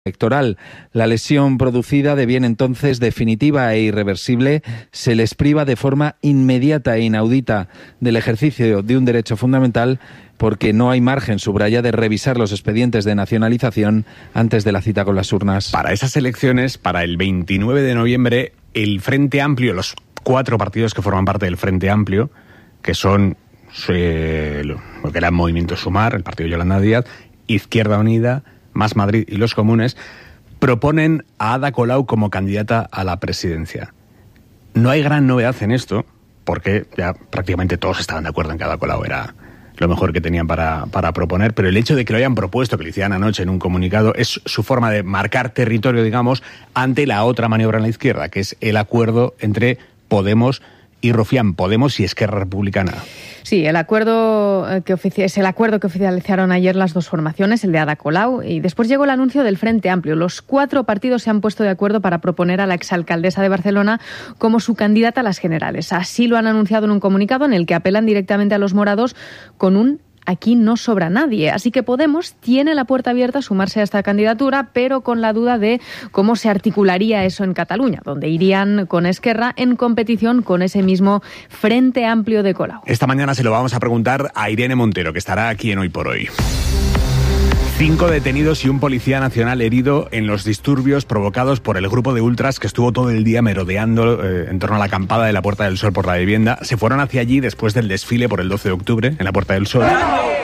electoral. La lesión producida, de bien entonces definitiva e irreversible, se les priva de forma inmediata e inaudita del ejercicio de un derecho fundamental, porque no hay margen, subraya, de revisar los expedientes de nacionalización antes de la cita con las urnas. Para esas elecciones, para el 29 de noviembre, el Frente Amplio, los 4 partidos que forman parte del Frente Amplio, que son lo que era Movimiento Sumar, el partido de Yolanda Díaz, Izquierda Unida, Más Madrid y los Comunes, proponen a Ada Colau como candidata a la presidencia. No hay gran novedad en esto, porque ya prácticamente todos estaban de acuerdo en que Ada Colau era lo mejor que tenían para proponer, pero el hecho de que lo hayan propuesto, que lo hicieran anoche en un comunicado, es su forma de marcar territorio, digamos, ante la otra maniobra en la izquierda, que es el acuerdo entre Podemos y Rufián, Podemos y Esquerra Republicana. Sí, es el acuerdo que oficializaron ayer las dos formaciones, el de Ada Colau, y después llegó el anuncio del Frente Amplio. Los 4 partidos se han puesto de acuerdo para proponer a la exalcaldesa de Barcelona como su candidata a las generales. Así lo han anunciado en un comunicado en el que apelan directamente a los morados con un "aquí no sobra nadie". Así que Podemos tiene la puerta abierta a sumarse a esta candidatura, pero con la duda de cómo se articularía eso en Cataluña, donde irían con Esquerra en competición con ese mismo Frente Amplio de Colau. Esta mañana se lo vamos a preguntar a Irene Montero, que estará aquí en Hoy por Hoy. 5 detenidos y un policía nacional herido en los disturbios provocados por el grupo de ultras que estuvo todo el día merodeando en torno a la acampada de la Puerta del Sol por la vivienda. Se fueron hacia allí después del desfile por el 12 de octubre en la Puerta del Sol.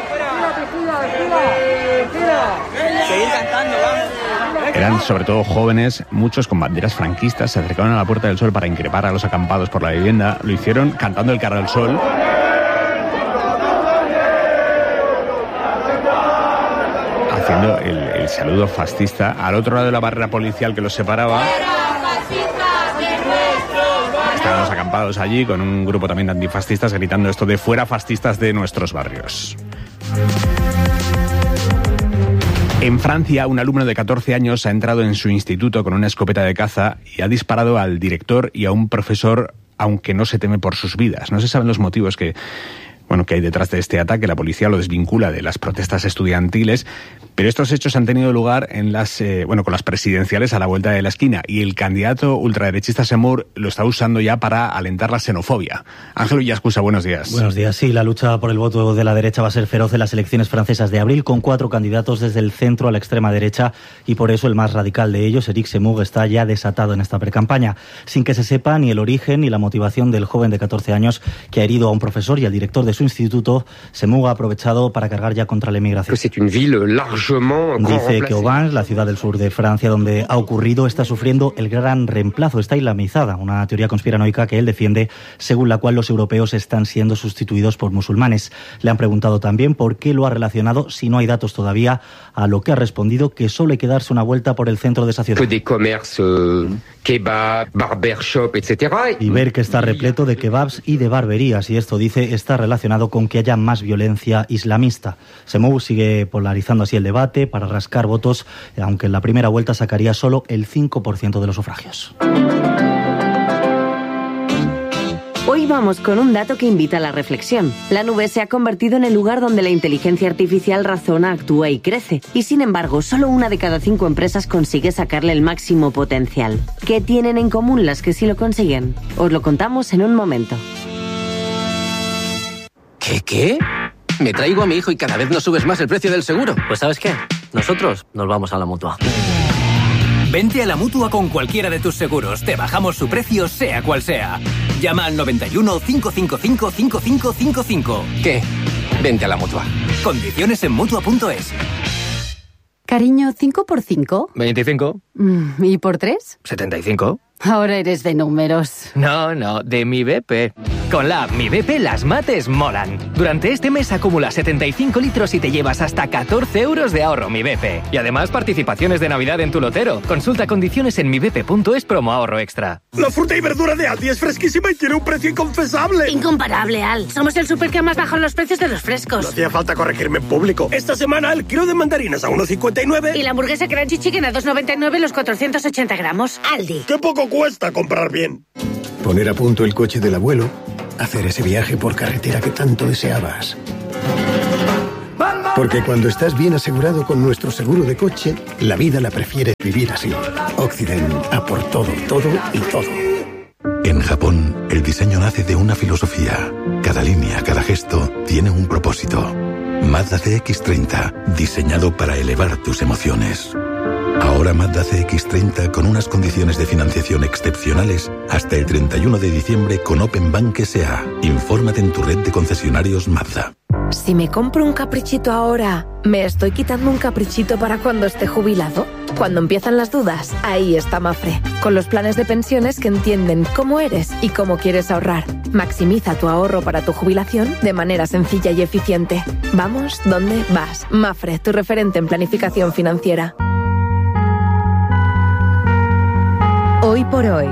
Eran sobre todo jóvenes, muchos con banderas franquistas. Se acercaron a la Puerta del Sol para increpar a los acampados por la vivienda. Lo hicieron cantando el Cara al Sol. Haciendo el saludo fascista al otro lado de la barrera policial que los separaba. Estaban los acampados allí con un grupo también de antifascistas gritando esto de "fuera fascistas de nuestros barrios". En Francia, un alumno de 14 años ha entrado en su instituto con una escopeta de caza y ha disparado al director y a un profesor, aunque no se teme por sus vidas. No se saben los motivos que hay detrás de este ataque. La policía lo desvincula de las protestas estudiantiles, pero estos hechos han tenido lugar en con las presidenciales a la vuelta de la esquina, y el candidato ultraderechista Zemmour lo está usando ya para alentar la xenofobia. Ángel Villascusa, buenos días. Buenos días. Sí, la lucha por el voto de la derecha va a ser feroz en las elecciones francesas de abril, con 4 candidatos desde el centro a la extrema derecha, y por eso el más radical de ellos, Éric Zemmour, está ya desatado en esta precampaña, sin que se sepa ni el origen ni la motivación del joven de 14 años que ha herido a un profesor y al director de su instituto. Zemmour ha aprovechado para cargar ya contra la inmigración. Dice que Aubagne, la ciudad del sur de Francia donde ha ocurrido, está sufriendo el gran reemplazo, está islamizada, una teoría conspiranoica que él defiende, según la cual los europeos están siendo sustituidos por musulmanes. Le han preguntado también por qué lo ha relacionado, si no hay datos todavía, a lo que ha respondido que solo hay que darse una vuelta por el centro de esa ciudad. Kebab, barbershop, etc. Y ver que está repleto de kebabs y de barberías, y esto, dice, está relacionado con que haya más violencia islamista. Zemmour sigue polarizando así el debate para rascar votos, aunque en la primera vuelta sacaría solo el 5% de los sufragios. Hoy vamos con un dato que invita a la reflexión. La nube se ha convertido en el lugar donde la inteligencia artificial razona, actúa y crece. Y sin embargo, solo 1 de cada 5 empresas consigue sacarle el máximo potencial. ¿Qué tienen en común las que sí lo consiguen? Os lo contamos en un momento. ¿Qué? Me traigo a mi hijo y cada vez nos subes más el precio del seguro. Pues ¿sabes qué? Nosotros nos vamos a la Mutua. Vente a la Mutua con cualquiera de tus seguros. Te bajamos su precio, sea cual sea. Llama al 91 555 5555. ¿Qué? Vente a la Mutua. Condiciones en Mutua.es. Cariño, ¿5 por 5? 25. ¿Y por 3? 75. Ahora eres de números. No, de mi BP. Con la app Mi BP las mates molan. Durante este mes acumula 75 litros y te llevas hasta 14 euros de ahorro Mi BP. Y además participaciones de Navidad en tu lotero. Consulta condiciones en mibp.es promo ahorro extra. La fruta y verdura de Aldi es fresquísima y tiene un precio inconfesable. Incomparable, Al. Somos el súper que más bajan los precios de los frescos. No hacía falta corregirme en público. Esta semana el kilo de mandarinas a 1,59. Y la hamburguesa Crunchy Chicken a 2,99 los 480 gramos. Aldi. ¡Qué poco cuesta comprar bien! Poner a punto el coche del abuelo. Hacer ese viaje por carretera que tanto deseabas. ¡Mamá! Porque cuando estás bien asegurado con nuestro seguro de coche, la vida la prefieres vivir así. Occident, a por todo, todo y todo. En Japón, el diseño nace de una filosofía. Cada línea, cada gesto, tiene un propósito. Mazda CX-30, diseñado para elevar tus emociones. Ahora Mazda CX-30 con unas condiciones de financiación excepcionales hasta el 31 de diciembre con Open Bank S.A. Infórmate en tu red de concesionarios Mazda. Si me compro un caprichito ahora, ¿me estoy quitando un caprichito para cuando esté jubilado? Cuando empiezan las dudas, ahí está Mafre, con los planes de pensiones que entienden cómo eres y cómo quieres ahorrar. Maximiza tu ahorro para tu jubilación de manera sencilla y eficiente. Vamos, ¿dónde vas? Mafre, tu referente en planificación financiera. Hoy por hoy,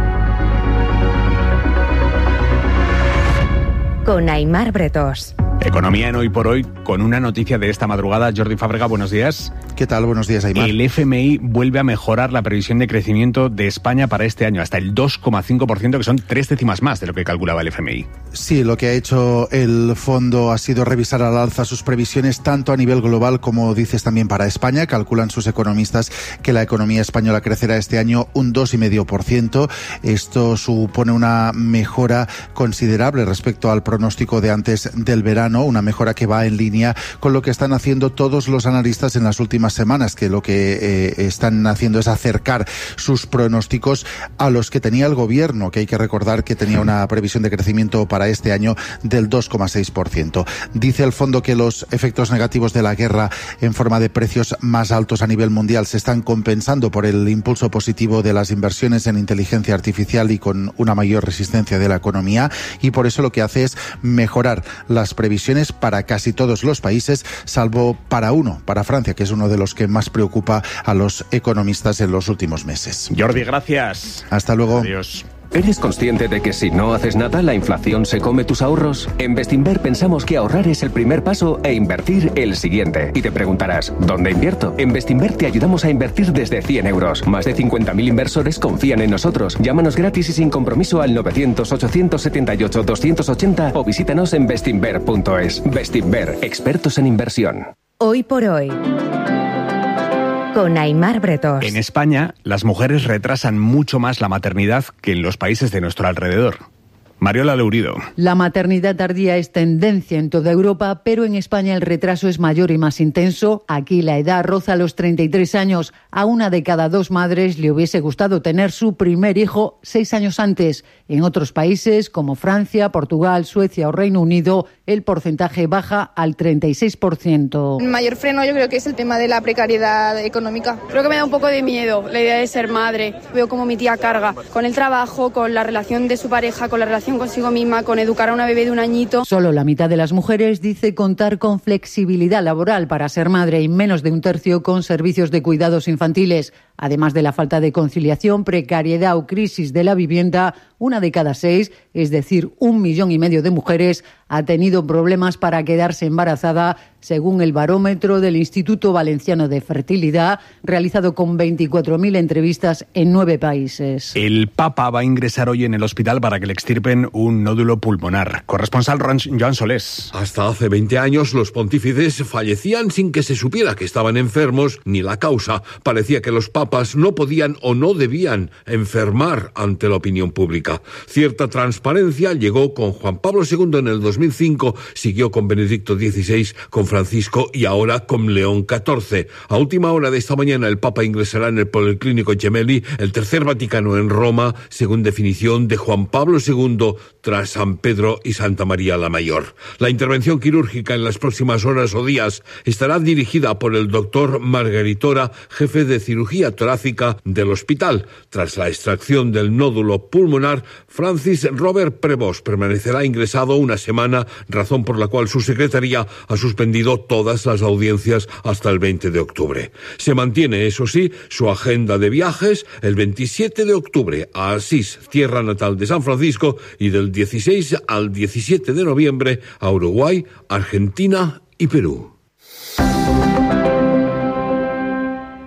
con Aimar Bretos. Economía en Hoy por Hoy, con una noticia de esta madrugada. Jordi Fábrega, buenos días. ¿Qué tal? Buenos días, Aimar. El FMI vuelve a mejorar la previsión de crecimiento de España para este año, hasta el 2,5%, que son 3 décimas más de lo que calculaba el FMI. Sí, lo que ha hecho el fondo ha sido revisar al alza sus previsiones tanto a nivel global como dices también para España. Calculan sus economistas que la economía española crecerá este año un 2,5%. Esto supone una mejora considerable respecto al pronóstico de antes del verano, una mejora que va en línea con lo que están haciendo todos los analistas en las últimas semanas, que lo que están haciendo es acercar sus pronósticos a los que tenía el gobierno, que hay que recordar que tenía una previsión de crecimiento para este año del 2,6%. Dice el fondo que los efectos negativos de la guerra en forma de precios más altos a nivel mundial se están compensando por el impulso positivo de las inversiones en inteligencia artificial y con una mayor resistencia de la economía, y por eso lo que hace es mejorar las previsiones para casi todos los países, salvo para uno, para Francia, que es uno de los que más preocupa a los economistas en los últimos meses. Jordi, gracias. Hasta luego. Adiós. ¿Eres consciente de que si no haces nada, la inflación se come tus ahorros? En Bestinver pensamos que ahorrar es el primer paso e invertir el siguiente. Y te preguntarás, ¿dónde invierto? En Bestinver te ayudamos a invertir desde 100 euros. Más de 50.000 inversores confían en nosotros. Llámanos gratis y sin compromiso al 900-878-280 o visítanos en bestinver.es. Bestinver, expertos en inversión. Hoy por hoy, con Aimar Bretos. En España, las mujeres retrasan mucho más la maternidad que en los países de nuestro alrededor. Mariola Leurido. La maternidad tardía es tendencia en toda Europa, pero en España el retraso es mayor y más intenso. Aquí la edad roza los 33 años. A una de cada 2 madres le hubiese gustado tener su primer hijo 6 años antes. En otros países como Francia, Portugal, Suecia o Reino Unido, el porcentaje baja al 36%. El mayor freno yo creo que es el tema de la precariedad económica. Creo que me da un poco de miedo la idea de ser madre. Veo como mi tía carga con el trabajo, con la relación de su pareja, con la relación consigo misma, con educar a una bebé de 1 añito. Solo la mitad de las mujeres dice contar con flexibilidad laboral para ser madre y menos de 1/3 con servicios de cuidados infantiles. Además de la falta de conciliación, precariedad o crisis de la vivienda, 1 de cada 6, es decir, 1,5 millones de mujeres, ha tenido problemas para quedarse embarazada, según el barómetro del Instituto Valenciano de Fertilidad, realizado con 24.000 entrevistas en 9 países. El Papa va a ingresar hoy en el hospital para que le extirpen un nódulo pulmonar. Corresponsal Joan Solés. Hasta hace 20 años los pontífices fallecían sin que se supiera que estaban enfermos ni la causa. Parecía que los papas no podían o no debían enfermar ante la opinión pública. Cierta transparencia llegó con Juan Pablo II en el 2005, siguió con Benedicto XVI, con Francisco y ahora con León XIV. A última hora de esta mañana el Papa ingresará en el Policlínico Gemelli, el tercer Vaticano en Roma, según definición de Juan Pablo II, tras San Pedro y Santa María la Mayor. La intervención quirúrgica en las próximas horas o días estará dirigida por el doctor Margaritora, jefe de cirugía torácica del hospital. Tras la extracción del nódulo pulmonar, Francis Robert Prevost permanecerá ingresado una semana, razón por la cual su secretaría ha suspendido todas las audiencias hasta el 20 de octubre. Se mantiene, eso sí, su agenda de viajes el 27 de octubre a Asís, tierra natal de San Francisco, y del 16 al 17 de noviembre a Uruguay, Argentina y Perú.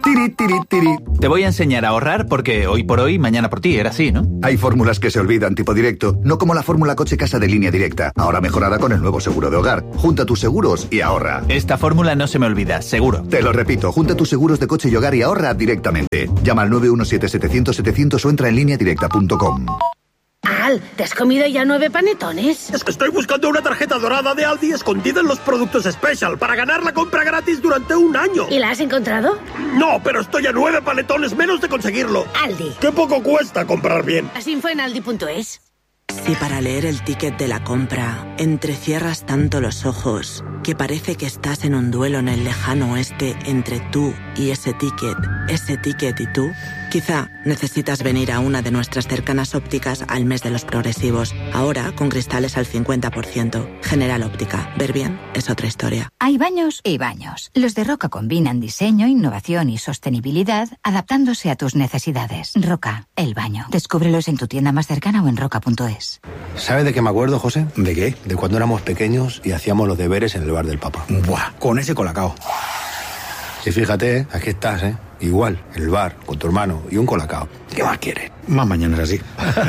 Tiri, tiri, tiri. Te voy a enseñar a ahorrar porque hoy por hoy, mañana por ti, era así, ¿no? Hay fórmulas que se olvidan, tipo directo, no como la fórmula coche-casa de Línea Directa, ahora mejorada con el nuevo seguro de hogar. Junta tus seguros y ahorra. Esta fórmula no se me olvida, seguro. Te lo repito, junta tus seguros de coche y hogar y ahorra directamente. Llama al 917-700-700 o entra en lineadirecta.com. Al, ¿te has comido ya 9 panetones? Es que estoy buscando una tarjeta dorada de Aldi escondida en los productos Special para ganar la compra gratis durante un año. ¿Y la has encontrado? No, pero estoy a 9 panetones menos de conseguirlo. Aldi. Qué poco cuesta comprar bien. Así fue en aldi.es. Si para leer el ticket de la compra entrecierras tanto los ojos que parece que estás en un duelo en el lejano oeste entre tú y ese ticket y tú, quizá necesitas venir a una de nuestras cercanas ópticas al mes de los progresivos. Ahora con cristales al 50%. General Óptica. Ver bien es otra historia. Hay baños y baños. Los de Roca combinan diseño, innovación y sostenibilidad adaptándose a tus necesidades. Roca, el baño. Descúbrelos en tu tienda más cercana o en roca.es. ¿Sabes de qué me acuerdo, José? ¿De qué? De cuando éramos pequeños y hacíamos los deberes en el bar del Papa. ¡Buah! Con ese colacao. Y fíjate, aquí estás, ¿eh? Igual, en el bar, con tu hermano y un colacao. ¿Qué más quieres? Más mañanas así.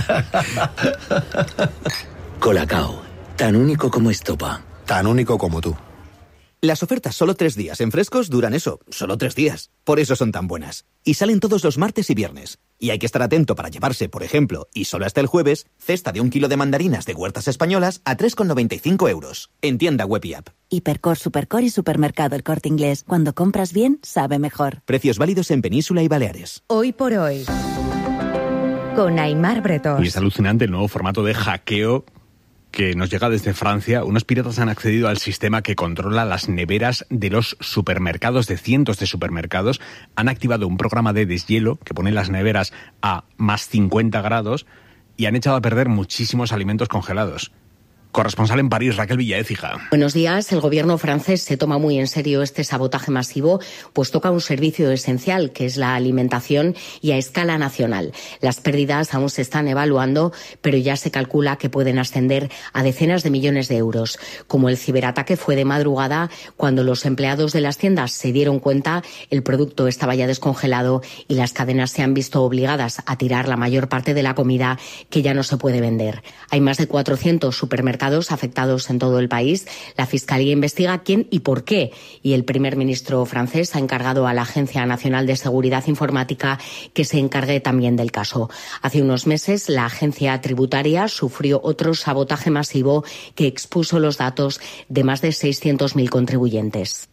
Colacao, tan único como estopa. Tan único como tú. Las ofertas solo 3 días en Frescos duran eso, solo 3 días. Por eso son tan buenas. Y salen todos los martes y viernes. Y hay que estar atento para llevarse, por ejemplo, y solo hasta el jueves, cesta de 1 kilo de mandarinas de Huertas Españolas a 3,95 €. En tienda web y app. Hipercor, Supercor y Supermercado El Corte Inglés. Cuando compras bien, sabe mejor. Precios válidos en Península y Baleares. Hoy por hoy, con Aimar Bretós. Y es alucinante el nuevo formato de hackeo que nos llega desde Francia. Unos piratas han accedido al sistema que controla las neveras de los supermercados, de cientos de supermercados. Han activado un programa de deshielo que pone las neveras a más 50 grados y han echado a perder muchísimos alimentos congelados. Corresponsal en París, Raquel Villaécija. Buenos días. El gobierno francés se toma muy en serio este sabotaje masivo, pues toca un servicio esencial, que es la alimentación, y a escala nacional. Las pérdidas aún se están evaluando, pero ya se calcula que pueden ascender a decenas de millones de euros. Como el ciberataque fue de madrugada, cuando los empleados de las tiendas se dieron cuenta, el producto estaba ya descongelado y las cadenas se han visto obligadas a tirar la mayor parte de la comida que ya no se puede vender. Hay más de 400 supermercados afectados en todo el país. La Fiscalía investiga quién y por qué. Y el primer ministro francés ha encargado a la Agencia Nacional de Seguridad Informática que se encargue también del caso. Hace unos meses, la agencia tributaria sufrió otro sabotaje masivo que expuso los datos de más de 600.000 contribuyentes.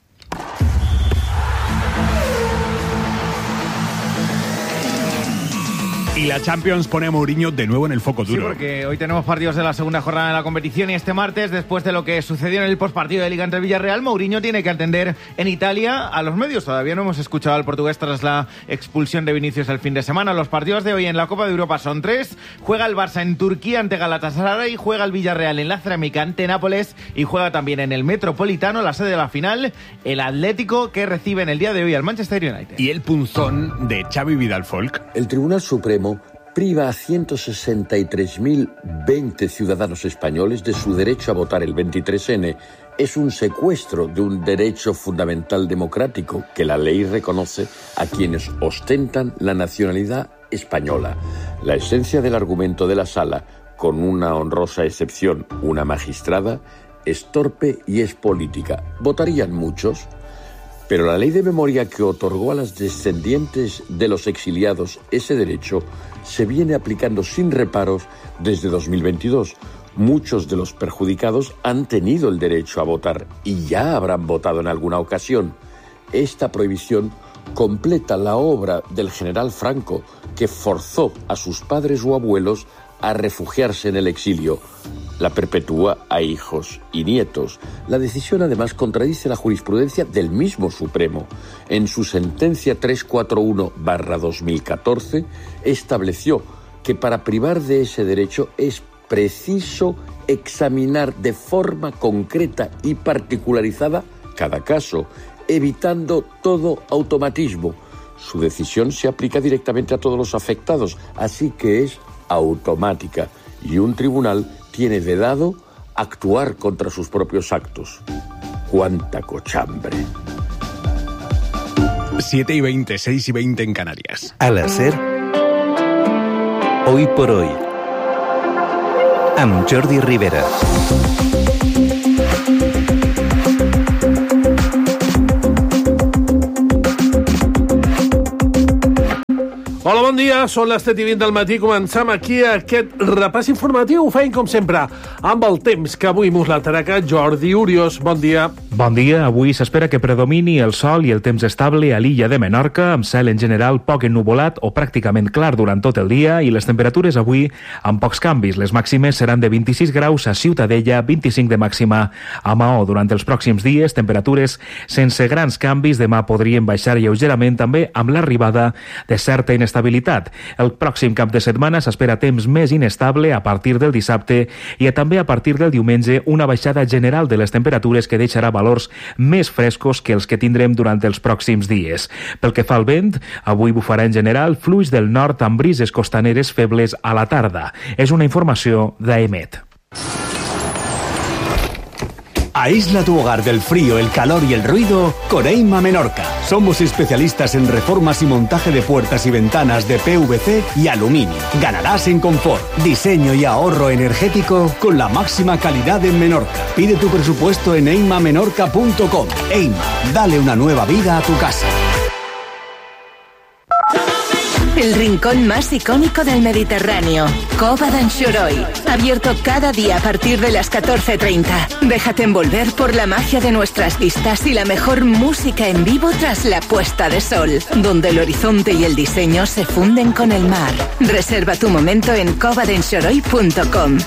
Y la Champions pone a Mourinho de nuevo en el foco duro. Sí, porque hoy tenemos partidos de la segunda jornada de la competición y este martes, después de lo que sucedió en el postpartido de Liga entre Villarreal, Mourinho tiene que atender en Italia a los medios. Todavía no hemos escuchado al portugués tras la expulsión de Vinicius el fin de semana. Los partidos de hoy en la Copa de Europa son 3. Juega el Barça en Turquía ante Galatasaray, juega el Villarreal en la Cerámica ante Nápoles y juega también en el Metropolitano, la sede de la final, el Atlético, que recibe en el día de hoy al Manchester United. Y el punzón de Xavi Vidal-Folk. El Tribunal Supremo priva a 163.020 ciudadanos españoles de su derecho a votar el 23N. Es un secuestro de un derecho fundamental democrático que la ley reconoce a quienes ostentan la nacionalidad española. La esencia del argumento de la sala, con una honrosa excepción, una magistrada, es torpe y es política. ¿Votarían muchos? Pero la ley de memoria que otorgó a las descendientes de los exiliados ese derecho se viene aplicando sin reparos desde 2022. Muchos de los perjudicados han tenido el derecho a votar y ya habrán votado en alguna ocasión. Esta prohibición completa la obra del general Franco, que forzó a sus padres o abuelos a refugiarse en el exilio. La perpetúa a hijos y nietos. La decisión además contradice la jurisprudencia del mismo Supremo. En su sentencia 341/2014 estableció que para privar de ese derecho es preciso examinar de forma concreta y particularizada cada caso, evitando todo automatismo. Su decisión se aplica directamente a todos los afectados, así que es automática, y un tribunal tiene vedado actuar contra sus propios actos. ¡Cuánta cochambre! 7:20, 6:20 en Canarias. A la SER, Hoy por Hoy, amb Jordi Rivera. Hola, bon dia. Són les 7:20 del matí. Comencem aquí aquest repàs informatiu. Ho feim, com sempre, amb el temps, que avui mos l'atraca Jordi Urios. Bon dia. Bon dia. Avui s'espera que predomini el sol i el temps estable a l'illa de Menorca, amb cel en general poc ennuvolat o pràcticament clar durant tot el dia, i les temperatures avui amb pocs canvis. Les màximes seran de 26 graus a Ciutadella, 25 de màxima a Maó. Durant els pròxims dies, temperatures sense grans canvis. Demà podrien baixar lleugerament, també amb l'arribada de certa inestabilitat. El pròxim cap de setmana s'espera temps més inestable a partir del dissabte i també a partir del diumenge una baixada general de les temperatures que deixarà valors més frescos que els que tindrem durant els pròxims dies. Pel que fa al vent, avui bufarà en general fluix del nord amb brises costaneres febles a la tarda. És una informació d'AEMET. Aísla tu hogar del frío, el calor y el ruido con EIMA Menorca. Somos especialistas en reformas y montaje de puertas y ventanas de PVC y aluminio. Ganarás en confort, diseño y ahorro energético con la máxima calidad en Menorca. Pide tu presupuesto en eimamenorca.com. EIMA, dale una nueva vida a tu casa. El rincón más icónico del Mediterráneo, Cova d'en Xoroi. Abierto cada día a partir de las 14:30. Déjate envolver por la magia de nuestras vistas y la mejor música en vivo tras la puesta de sol, donde el horizonte y el diseño se funden con el mar. Reserva tu momento en covadenxoroi.com.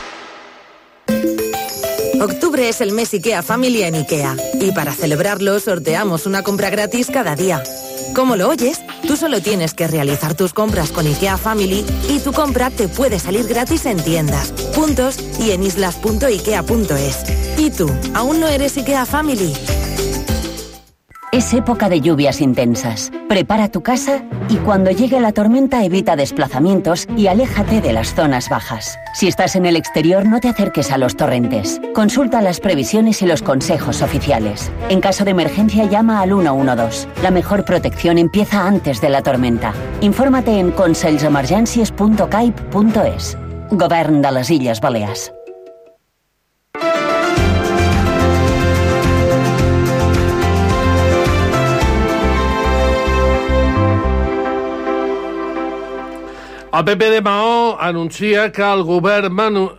Octubre es el mes IKEA Family en IKEA. Y para celebrarlo sorteamos una compra gratis cada día. ¿Cómo lo oyes? Tú solo tienes que realizar tus compras con IKEA Family y tu compra te puede salir gratis en tiendas, puntos y en islas.ikea.es. ¿Y tú, aún no eres IKEA Family? Es época de lluvias intensas. Prepara tu casa y cuando llegue la tormenta evita desplazamientos y aléjate de las zonas bajas. Si estás en el exterior, no te acerques a los torrentes. Consulta las previsiones y los consejos oficiales. En caso de emergencia, llama al 112. La mejor protección empieza antes de la tormenta. Infórmate en conselsemergències.caip.es. Govern de les Illes Balears. El PP de Maó anuncia que el govern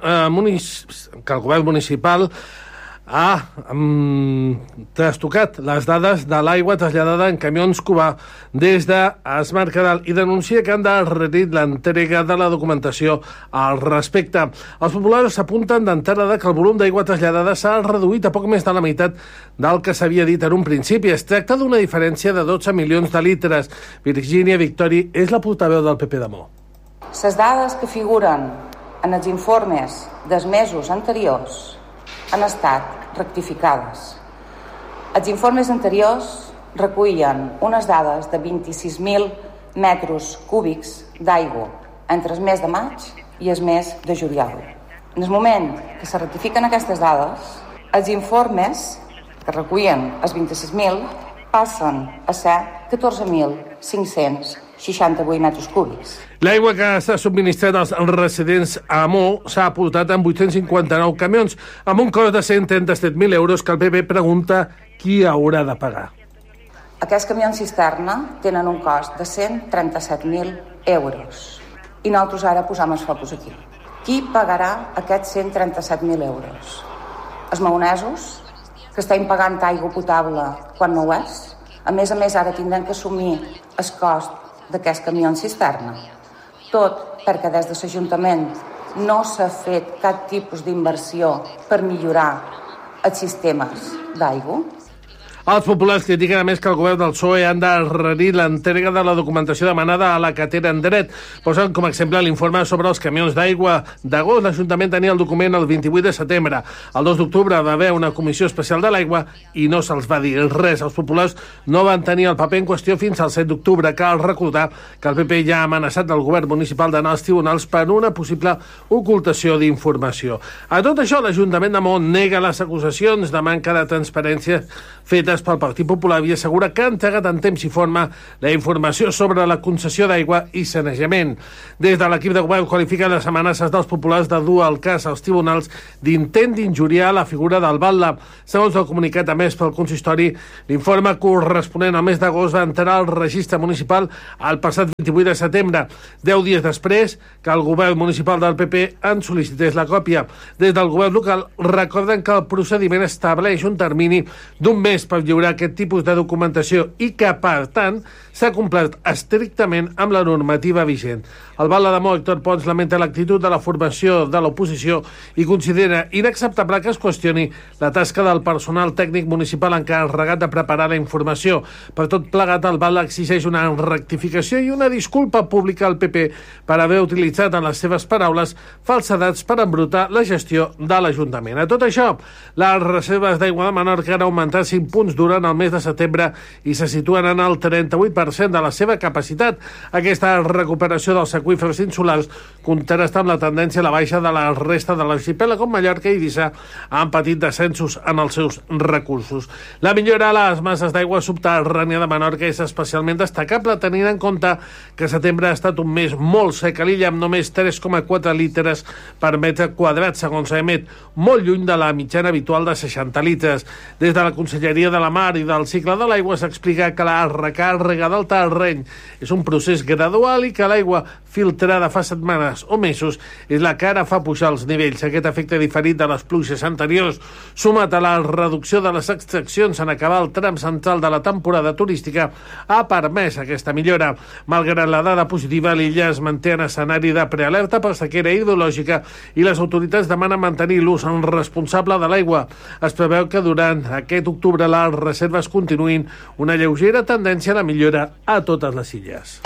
municipal ha trastocat les dades de l'aigua traslladada en camions cubà des d'Es Mercadal i denuncia que han darrerit l'entrega de la documentació al respecte. Els populars apunten d'entrada que el volum d'aigua traslladada s'ha reduït a poc més de la meitat del que s'havia dit en un principi. Es tracta d'una diferència de 12 milions de litres. Virgínia Victori és la portaveu del PP de Maó. Les dades que figuren en els informes dels mesos anteriors han estat rectificades. Els informes anteriors recullen unes dades de 26.000 metres cúbics d'aigua entre el mes de maig i el mes de juliol. En el moment que se rectifiquen aquestes dades, els informes que recullen els 26.000 passen a ser 14.568 metres cúbics. L'aigua que s'ha subministrat als residents a Maó s'ha aportat en 859 camions, amb un cost de 137.000 euros que el PP pregunta qui haurà de pagar. Aquests camions cisterna tenen un cost de 137.000 euros. I nosaltres ara posam els focus aquí. Qui pagarà aquests 137.000 euros? Els maonesos, que estan pagant aigua potable quan no ho és? A més, ara tindran que assumir el cost d'aquests camions cisterna. Tot perquè des de l'Ajuntament no s'ha fet cap tipus d'inversió per millorar els sistemes d'aigua. Els populars critiquen a més que el govern del PSOE ha endarrerit l'entrega de la documentació demanada a la que tenen dret. Posen com a exemple l'informe sobre els camions d'aigua d'agost. L'Ajuntament tenia el document el 28 de setembre. El 2 d'octubre va haver una comissió especial de l'aigua i no se'ls va dir res. Els populars no van tenir el paper en qüestió fins al 7 d'octubre. Cal recordar que el PP ja ha amenaçat el govern municipal d'anar als tribunals per una possible ocultació d'informació. A tot això, l'Ajuntament de Maó nega les acusacions de manca de transparència fetes petites pel Partit Popular i assegura que ha entregat en temps i forma la informació sobre la concessió d'aigua i sanejament. Des de l'equip de govern qualifiquen les amenaces dels populars de dur el cas als tribunals d'intent d'injuriar la figura del Batlle. Segons el comunicat emès pel consistori, l'informe corresponent al mes d'agost va entrar al registre municipal el passat 28 de setembre, 10 dies després que el govern municipal del PP en sol·licités la còpia. Des del govern local recorden que el procediment estableix un termini d'un mes per lliurar aquest tipus de documentació i que, per tant, s'ha complert estrictament amb la normativa vigent. El Batlle de Maó, Héctor Pons, lamenta l'actitud de la formació de l'oposició i considera inacceptable que es qüestioni la tasca del personal tècnic municipal encarregat de preparar la informació. Per tot plegat, el Batlle exigeix una rectificació i una disculpa pública al PP per haver utilitzat en les seves paraules falsedats per embrutar la gestió de l'Ajuntament. A tot això, les reserves d'aigua de Menorca han augmentat 5 punts durant el mes de setembre i se situen en el 38% de la seva capacitat. Aquesta recuperació dels aqüífers insulars contrasta amb la tendència a la baixa de la resta de l'arxipèlag, com Mallorca i Eivissa han patit descensos en els seus recursos. La millora a les masses d'aigua subterrània de Menorca és especialment destacable, tenint en compte que setembre ha estat un mes molt sec a l'illa, amb només 3,4 litres per metre quadrat, segons EMET, molt lluny de la mitjana habitual de 60 litres. Des de la Conselleria de la Mar i del Cicle de l'Aigua s'explica que la recàrrega del terreny és un procés gradual i que l'aigua filtrada fa setmanes o mesos és la que ara fa pujar els nivells. Aquest efecte diferit de les pluges anteriors, sumat a la reducció de les extraccions en acabar el tram central de la temporada turística, ha permès aquesta millora. Malgrat la dada positiva, l'illa es manté en escenari de prealerta per sequera hidrològica i les autoritats demanen mantenir l'ús responsable de l'aigua. Es preveu que durant aquest octubre les reserves continuïn una lleugera tendència a la millora a totes les illes.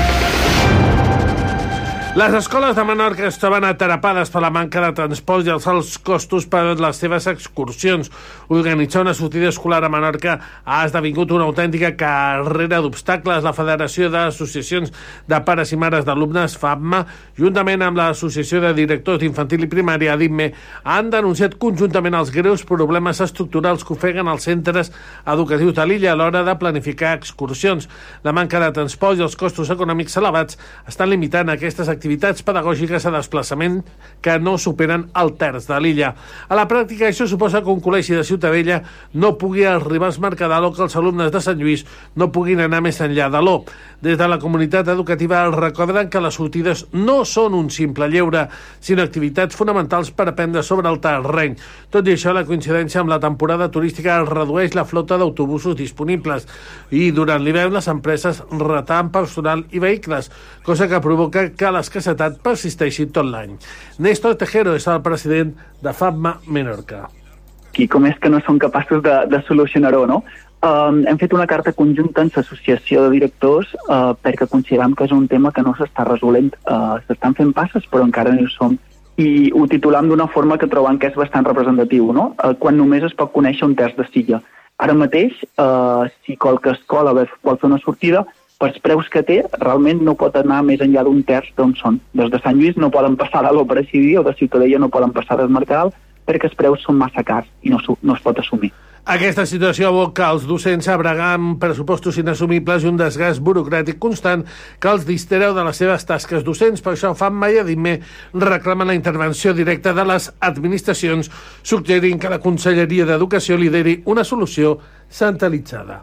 Les escoles de Menorca es troben atrapades per la manca de transport i els alts costos per les seves excursions. Organitzar una sortida escolar a Menorca ha esdevingut una autèntica carrera d'obstacles. La Federació d'Associacions de Pares i Mares d'Alumnes, FAPMA, juntament amb l'Associació de Directors d'Infantil i Primària, ADIMME, han denunciat conjuntament els greus problemes estructurals que ofeguen els centres educatius de l'illa a l'hora de planificar excursions. La manca de transport i els costos econòmics elevats estan limitant aquestes activitats pedagògiques a desplaçament que no superen el terç de l'illa. A la pràctica, això suposa que un col·legi de Ciutadella no pugui arribar als Mercadal o que els alumnes de Sant Lluís no puguin anar més enllà de l'O. Des de la comunitat educativa recorden que les sortides no són un simple lleure, sinó activitats fonamentals per aprendre sobre el terreny. Tot i això, la coincidència amb la temporada turística redueix la flota d'autobusos disponibles i durant l'hivern les empreses retallen personal i vehicles, cosa que provoca que l'escassetat persisteixi tot l'any. Néstor Tejero és el president de FAPMA Menorca. I com és que no són capaços de solucionar-ho, no? Hem fet una carta conjunta en l'associació de directors perquè considerem que és un tema que no s'està resolent. S'estan fent passes, però encara no hi som. I ho titulam d'una forma que trobem que és bastant representatiu, no? Quan només es pot conèixer un terç de silla. Ara mateix, si qualque escola vol fer una sortida, pels preus que té, realment no pot anar més enllà d'un terç d'on són. Des de Sant Lluís no poden passar de l'Opera Civil o de Ciutadella no poden passar del Mercadal perquè els preus són massa cars i no es pot assumir. Aquesta situació aboca els docents a bregar amb pressupostos inassumibles i un desgast burocràtic constant que els distreu de les seves tasques docents. Per això FAPMA i ADIMME reclamen la intervenció directa de les administracions, suggerint que la Conselleria d'Educació lideri una solució centralitzada.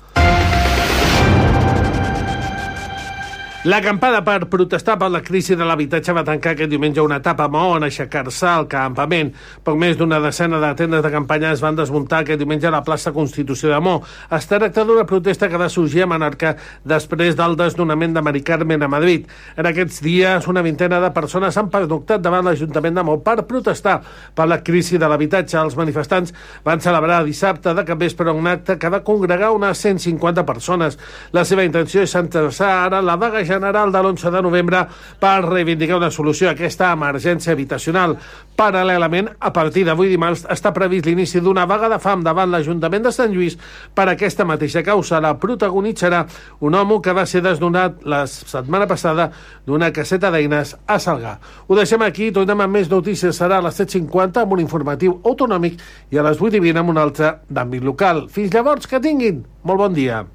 L'acampada per protestar per la crisi de l'habitatge va tancar aquest diumenge una etapa a Maó en aixecar-se al campament. Poc més d'una decena de tendes de campanya es van desmuntar aquest diumenge a la plaça Constitució de Maó. Es tracta d'una protesta que va sorgir a Menorca després del desnonament de Mari Carmen a Madrid. En aquests dies, una vintena de persones han pernoctat davant l'Ajuntament de Maó per protestar per la crisi de l'habitatge. Els manifestants van celebrar dissabte de capvespre un acte que va congregar unes 150 persones. La seva intenció és centrar-se ara en la vaguejada general de l'11 de novembre per reivindicar una solució a aquesta emergència habitacional. Paral·lelament, a partir d'avui dimarts està previst l'inici d'una vaga de fam davant l'Ajuntament de Sant Lluís per aquesta mateixa causa. La protagonitzarà un home que va ser desnonat la setmana passada d'una caseta d'eines a Salgar. Ho deixem aquí, tornem amb més notícies. Serà a les 7:50 amb un informatiu autonòmic i a les 8:20 amb un altre d'àmbit local. Fins llavors, que tinguin molt bon dia.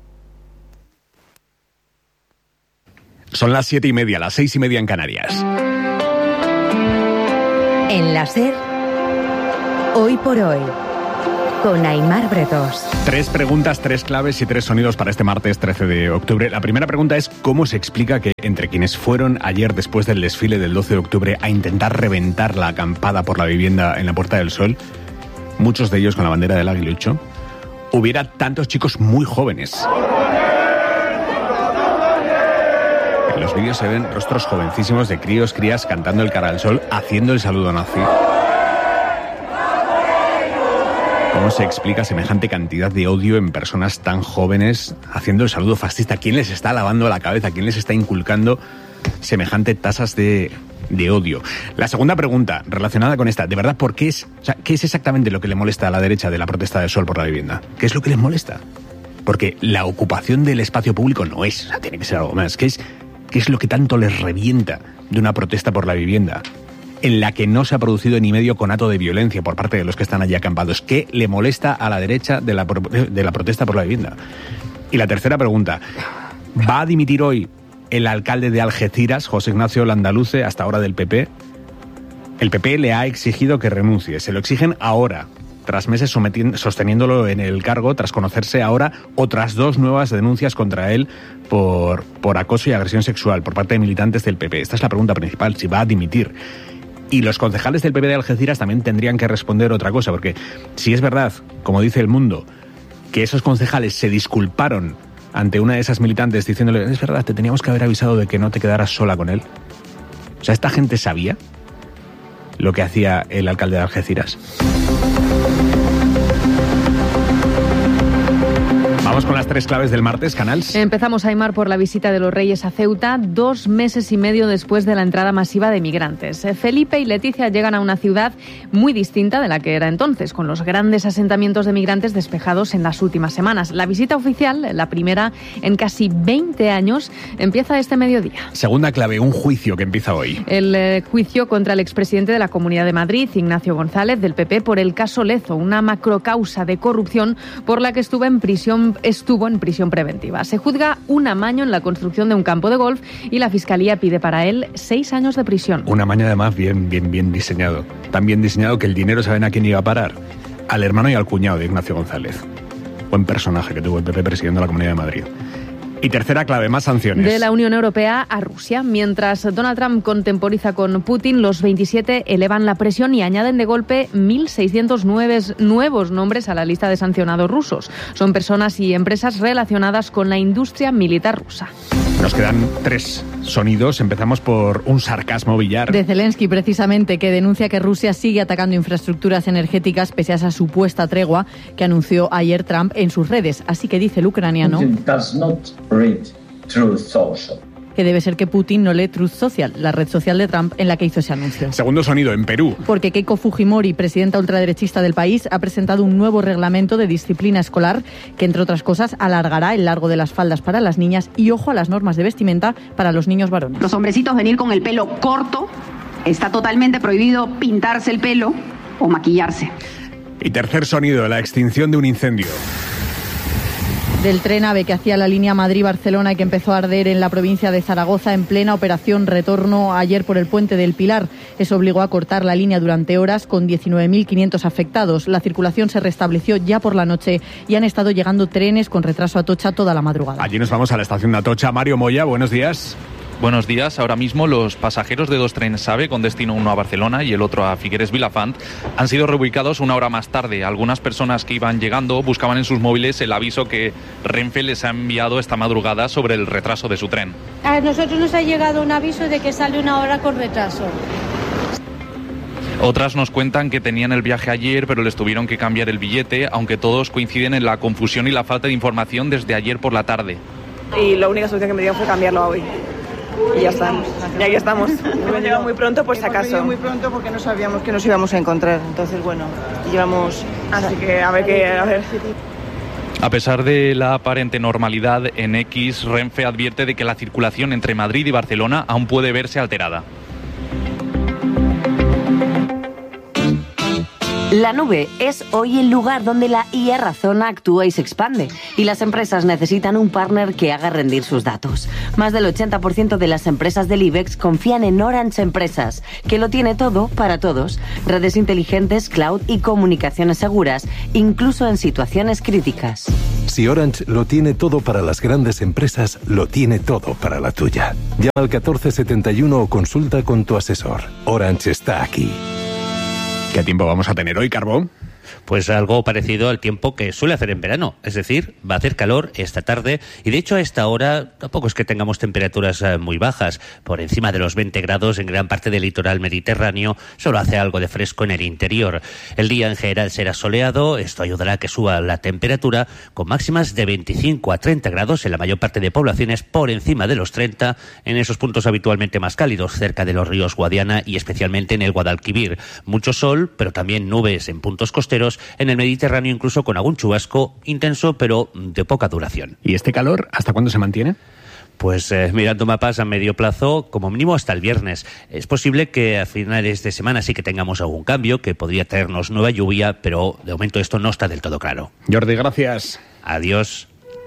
Son las 7:30, las 6:30 en Canarias. En la SER, Hoy por Hoy, con Aimar Bretos. 3 preguntas, 3 claves y 3 sonidos para este martes 13 de octubre. La primera pregunta es ¿cómo se explica que entre quienes fueron ayer después del desfile del 12 de octubre a intentar reventar la acampada por la vivienda en la Puerta del Sol, muchos de ellos con la bandera del aguilucho, hubiera tantos chicos muy jóvenes? En los vídeos se ven rostros jovencísimos de críos, crías cantando el cara al sol, haciendo el saludo nazi. ¿Cómo se explica semejante cantidad de odio en personas tan jóvenes haciendo el saludo fascista? ¿Quién les está lavando la cabeza? ¿Quién les está inculcando semejante tasas de odio? La segunda pregunta, relacionada con esta, ¿de verdad por qué es? O sea, ¿qué es exactamente lo que le molesta a la derecha de la protesta del sol por la vivienda? ¿Qué es lo que les molesta? Porque la ocupación del espacio público no es, o sea, tiene que ser algo más. ¿Qué es lo que tanto les revienta de una protesta por la vivienda en la que no se ha producido ni medio conato de violencia por parte de los que están allí acampados? ¿Qué le molesta a la derecha de la protesta por la vivienda? Y la tercera pregunta, ¿va a dimitir hoy el alcalde de Algeciras, José Ignacio Landaluce, hasta ahora del PP? El PP le ha exigido que renuncie, se lo exigen ahora, tras meses sosteniéndolo en el cargo, tras conocerse ahora otras 2 nuevas denuncias contra él por acoso y agresión sexual por parte de militantes del PP. Esta es la pregunta principal, si va a dimitir. Y los concejales del PP de Algeciras también tendrían que responder otra cosa, porque si es verdad, como dice El Mundo, que esos concejales se disculparon ante una de esas militantes diciéndole, es verdad, te teníamos que haber avisado de que no te quedaras sola con él. O sea, ¿esta gente sabía lo que hacía el alcalde de Algeciras? Vamos con las 3 claves del martes, Canals. Empezamos, Aimar, por la visita de los Reyes a Ceuta, 2 meses y medio después de la entrada masiva de migrantes. Felipe y Leticia llegan a una ciudad muy distinta de la que era entonces, con los grandes asentamientos de migrantes despejados en las últimas semanas. La visita oficial, la primera en casi 20 años, empieza este mediodía. Segunda clave, un juicio que empieza hoy. El juicio contra el expresidente de la Comunidad de Madrid, Ignacio González, del PP, por el caso Lezo, una macrocausa de corrupción por la que estuvo en prisión preventiva. Se juzga un amaño en la construcción de un campo de golf y la Fiscalía pide para él 6 años de prisión. Un amaño además bien diseñado. Tan bien diseñado que el dinero, ¿saben a quién iba a parar? Al hermano y al cuñado de Ignacio González. Buen personaje que tuvo el PP presidiendo la Comunidad de Madrid. Y tercera clave, más sanciones. De la Unión Europea a Rusia. Mientras Donald Trump contemporiza con Putin, los 27 elevan la presión y añaden de golpe 1.609 nuevos nombres a la lista de sancionados rusos. Son personas y empresas relacionadas con la industria militar rusa. Nos quedan 3 sonidos. Empezamos por un sarcasmo billar. De Zelensky, precisamente, que denuncia que Rusia sigue atacando infraestructuras energéticas pese a esa supuesta tregua que anunció ayer Trump en sus redes. Así que dice el ucraniano que debe ser que Putin no lee Truth Social, la red social de Trump en la que hizo ese anuncio. Segundo sonido, en Perú. Porque Keiko Fujimori, presidenta ultraderechista del país, ha presentado un nuevo reglamento de disciplina escolar que, entre otras cosas, alargará el largo de las faldas para las niñas y, ojo, a las normas de vestimenta para los niños varones. Los hombrecitos venir con el pelo corto, está totalmente prohibido pintarse el pelo o maquillarse. Y tercer sonido, la extinción de un incendio. Del tren AVE que hacía la línea Madrid-Barcelona y que empezó a arder en la provincia de Zaragoza en plena operación retorno ayer por el Puente del Pilar. Eso obligó a cortar la línea durante horas con 19.500 afectados. La circulación se restableció ya por la noche y han estado llegando trenes con retraso a Atocha toda la madrugada. Allí nos vamos a la estación de Atocha. Mario Moya, buenos días. Buenos días. Ahora mismo los pasajeros de 2 trenes AVE con destino uno a Barcelona y el otro a Figueres Vilafant han sido reubicados 1 hora más tarde. Algunas personas que iban llegando buscaban en sus móviles el aviso que Renfe les ha enviado esta madrugada sobre el retraso de su tren. A nosotros nos ha llegado un aviso de que sale 1 hora con retraso. Otras nos cuentan que tenían el viaje ayer, pero les tuvieron que cambiar el billete, aunque todos coinciden en la confusión y la falta de información desde ayer por la tarde. Y la única solución que me dieron fue cambiarlo a hoy. y ya está. Y aquí estamos. Hemos llegado muy pronto, por si acaso. Hemos venido muy pronto porque no sabíamos que nos íbamos a encontrar. Entonces, bueno, llevamos... Así que a ver. A pesar de la aparente normalidad, en X, Renfe advierte de que la circulación entre Madrid y Barcelona aún puede verse alterada. La nube es hoy el lugar donde la IA razona, actúa y se expande. Y las empresas necesitan un partner que haga rendir sus datos. Más del 80% de las empresas del IBEX confían en Orange Empresas, que lo tiene todo para todos. Redes inteligentes, cloud y comunicaciones seguras, incluso en situaciones críticas. Si Orange lo tiene todo para las grandes empresas, lo tiene todo para la tuya. Llama al 1471 o consulta con tu asesor. Orange está aquí. ¿Qué tiempo vamos a tener hoy, Carbón? Pues algo parecido al tiempo que suele hacer en verano. Es decir, va a hacer calor esta tarde y de hecho a esta hora tampoco es que tengamos temperaturas muy bajas. Por encima de los 20 grados en gran parte del litoral mediterráneo, solo hace algo de fresco en el interior. El día en general será soleado, esto ayudará a que suba la temperatura con máximas de 25 a 30 grados en la mayor parte de poblaciones, por encima de los 30 en esos puntos habitualmente más cálidos, cerca de los ríos Guadiana y especialmente en el Guadalquivir. Mucho sol, pero también nubes en puntos costeros, en el Mediterráneo incluso con algún chubasco intenso pero de poca duración. ¿Y este calor hasta cuándo se mantiene? Pues mirando mapas a medio plazo, como mínimo hasta el viernes. Es posible que a finales de semana sí que tengamos algún cambio, que podría traernos nueva lluvia, pero de momento esto no está del todo claro. Jordi, gracias. Adiós.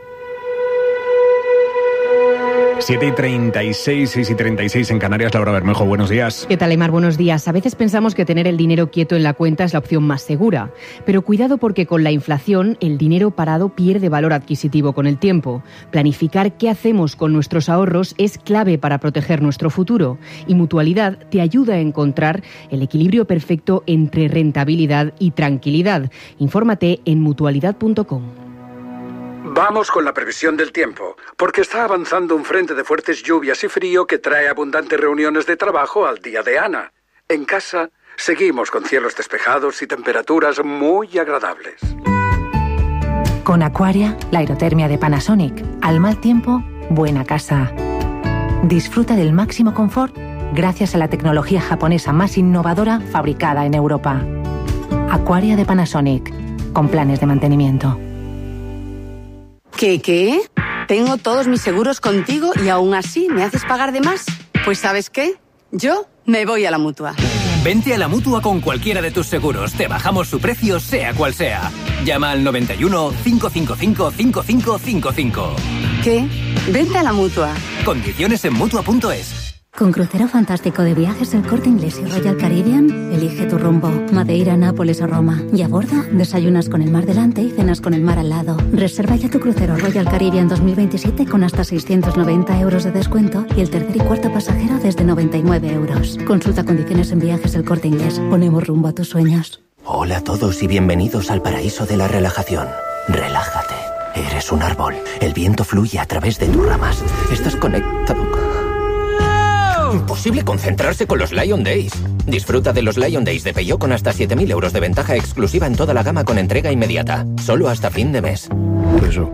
7:36, 6:36 en Canarias. Laura Bermejo, buenos días. ¿Qué tal, Aymar? Buenos días. A veces pensamos que tener el dinero quieto en la cuenta es la opción más segura. Pero cuidado porque con la inflación el dinero parado pierde valor adquisitivo con el tiempo. Planificar qué hacemos con nuestros ahorros es clave para proteger nuestro futuro. Y Mutualidad te ayuda a encontrar el equilibrio perfecto entre rentabilidad y tranquilidad. Infórmate en mutualidad.com. Vamos con la previsión del tiempo, porque está avanzando un frente de fuertes lluvias y frío que trae abundantes reuniones de trabajo al día de Ana. En casa, seguimos con cielos despejados y temperaturas muy agradables. Con Aquaria, la aerotermia de Panasonic. Al mal tiempo, buena casa. Disfruta del máximo confort gracias a la tecnología japonesa más innovadora fabricada en Europa. Aquaria de Panasonic, con planes de mantenimiento. ¿Qué? Tengo todos mis seguros contigo y aún así me haces pagar de más. Pues ¿sabes qué? Yo me voy a la Mutua. Vente a la Mutua con cualquiera de tus seguros. Te bajamos su precio, sea cual sea. Llama al 91 555 5555. ¿Qué? Vente a la Mutua. Condiciones en Mutua.es. Con crucero fantástico de viajes El Corte Inglés y Royal Caribbean, elige tu rumbo. Madeira, Nápoles o Roma. Y a bordo, desayunas con el mar delante y cenas con el mar al lado. Reserva ya tu crucero Royal Caribbean 2027 con hasta 690 euros de descuento y el tercer y cuarto pasajero desde 99 euros. Consulta condiciones en Viajes El Corte Inglés. Ponemos rumbo a tus sueños. Hola a todos y bienvenidos al paraíso de la relajación. Relájate. Eres un árbol. El viento fluye a través de tus ramas. Estás conectado. Imposible concentrarse con los Lion Days. Disfruta de los Lion Days de Peugeot con hasta 7.000 euros de ventaja exclusiva en toda la gama con entrega inmediata. Solo hasta fin de mes. Eso.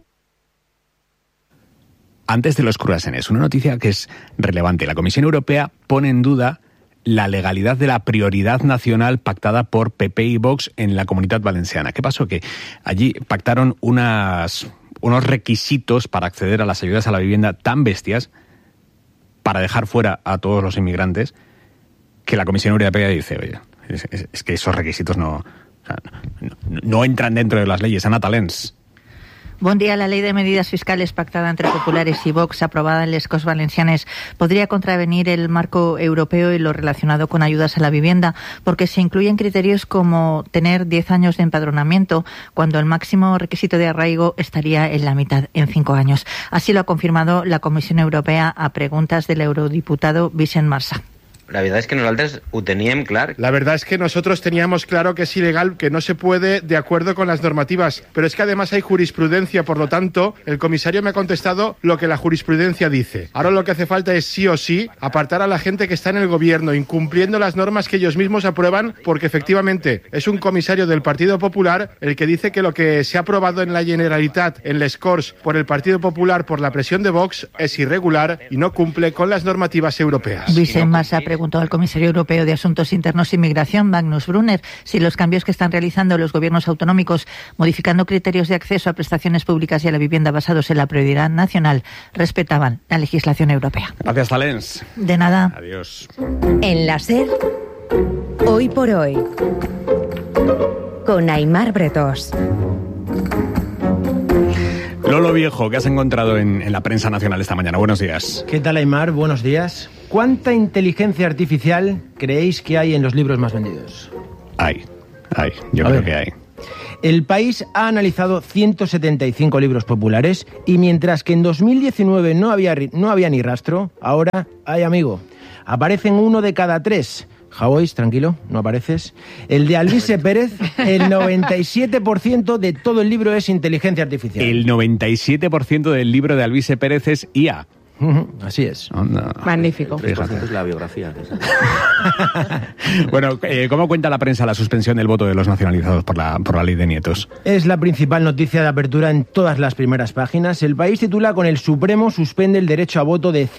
Antes de los croissants, una noticia que es relevante. La Comisión Europea pone en duda la legalidad de la prioridad nacional pactada por PP y Vox en la Comunitat Valenciana. ¿Qué pasó? Que allí pactaron unos requisitos para acceder a las ayudas a la vivienda tan bestias, para dejar fuera a todos los inmigrantes, que la Comisión Europea dice, oye, es que esos requisitos no entran dentro de las leyes. Ana Talens. Bon dia. La ley de medidas fiscales pactada entre populares y Vox, aprobada en les Corts Valencianes, podría contravenir el marco europeo y lo relacionado con ayudas a la vivienda, porque se incluyen criterios como tener 10 años de empadronamiento, cuando el máximo requisito de arraigo estaría en la mitad, en 5 años. Así lo ha confirmado la Comisión Europea a preguntas del eurodiputado Vicent Marsà. La veritat és que nosaltres ho teníem clar. La verdad es que nosotros teníamos claro que es ilegal, que no se puede de acuerdo con las normativas, pero es que además hay jurisprudencia, por lo tanto, el comisario me ha contestado lo que la jurisprudencia dice. Ahora lo que hace falta es sí o sí apartar a la gente que está en el gobierno, incumpliendo las normas que ellos mismos aprueban, porque efectivamente es un comisario del Partido Popular el que dice que lo que se ha aprobado en la Generalitat, en les Corts, por el Partido Popular, por la presión de Vox, es irregular y no cumple con las normativas europeas. Vicent Mas ha preguntado al comisario europeo de Asuntos Internos y Migración, Magnus Brunner, si los cambios que están realizando los gobiernos autonómicos, modificando criterios de acceso a prestaciones públicas y a la vivienda basados en la prioridad nacional, respetaban la legislación europea. Gracias, Talens. De nada. Adiós. En la SER, Hoy por Hoy, con Aimar Bretós. Lolo Viejo, ¿qué has encontrado en la prensa nacional esta mañana? Buenos días. ¿Qué tal, Aimar? Buenos días. ¿Cuánta inteligencia artificial creéis que hay en los libros más vendidos? Yo creo que hay. El País ha analizado 175 libros populares y mientras que en 2019 no había ni rastro, ahora hay, amigo. Aparecen 1 de cada 3. Javois, tranquilo, no apareces. El de Alvise Pérez, el 97% de todo el libro es inteligencia artificial. El 97% del libro de Alvise Pérez es IA. Así es. Magnífico. Es la biografía. Bueno, ¿cómo cuenta la prensa la suspensión del voto de los nacionalizados por la ley de nietos? Es la principal noticia de apertura en todas las primeras páginas. El País titula: con el Supremo suspende el derecho a voto de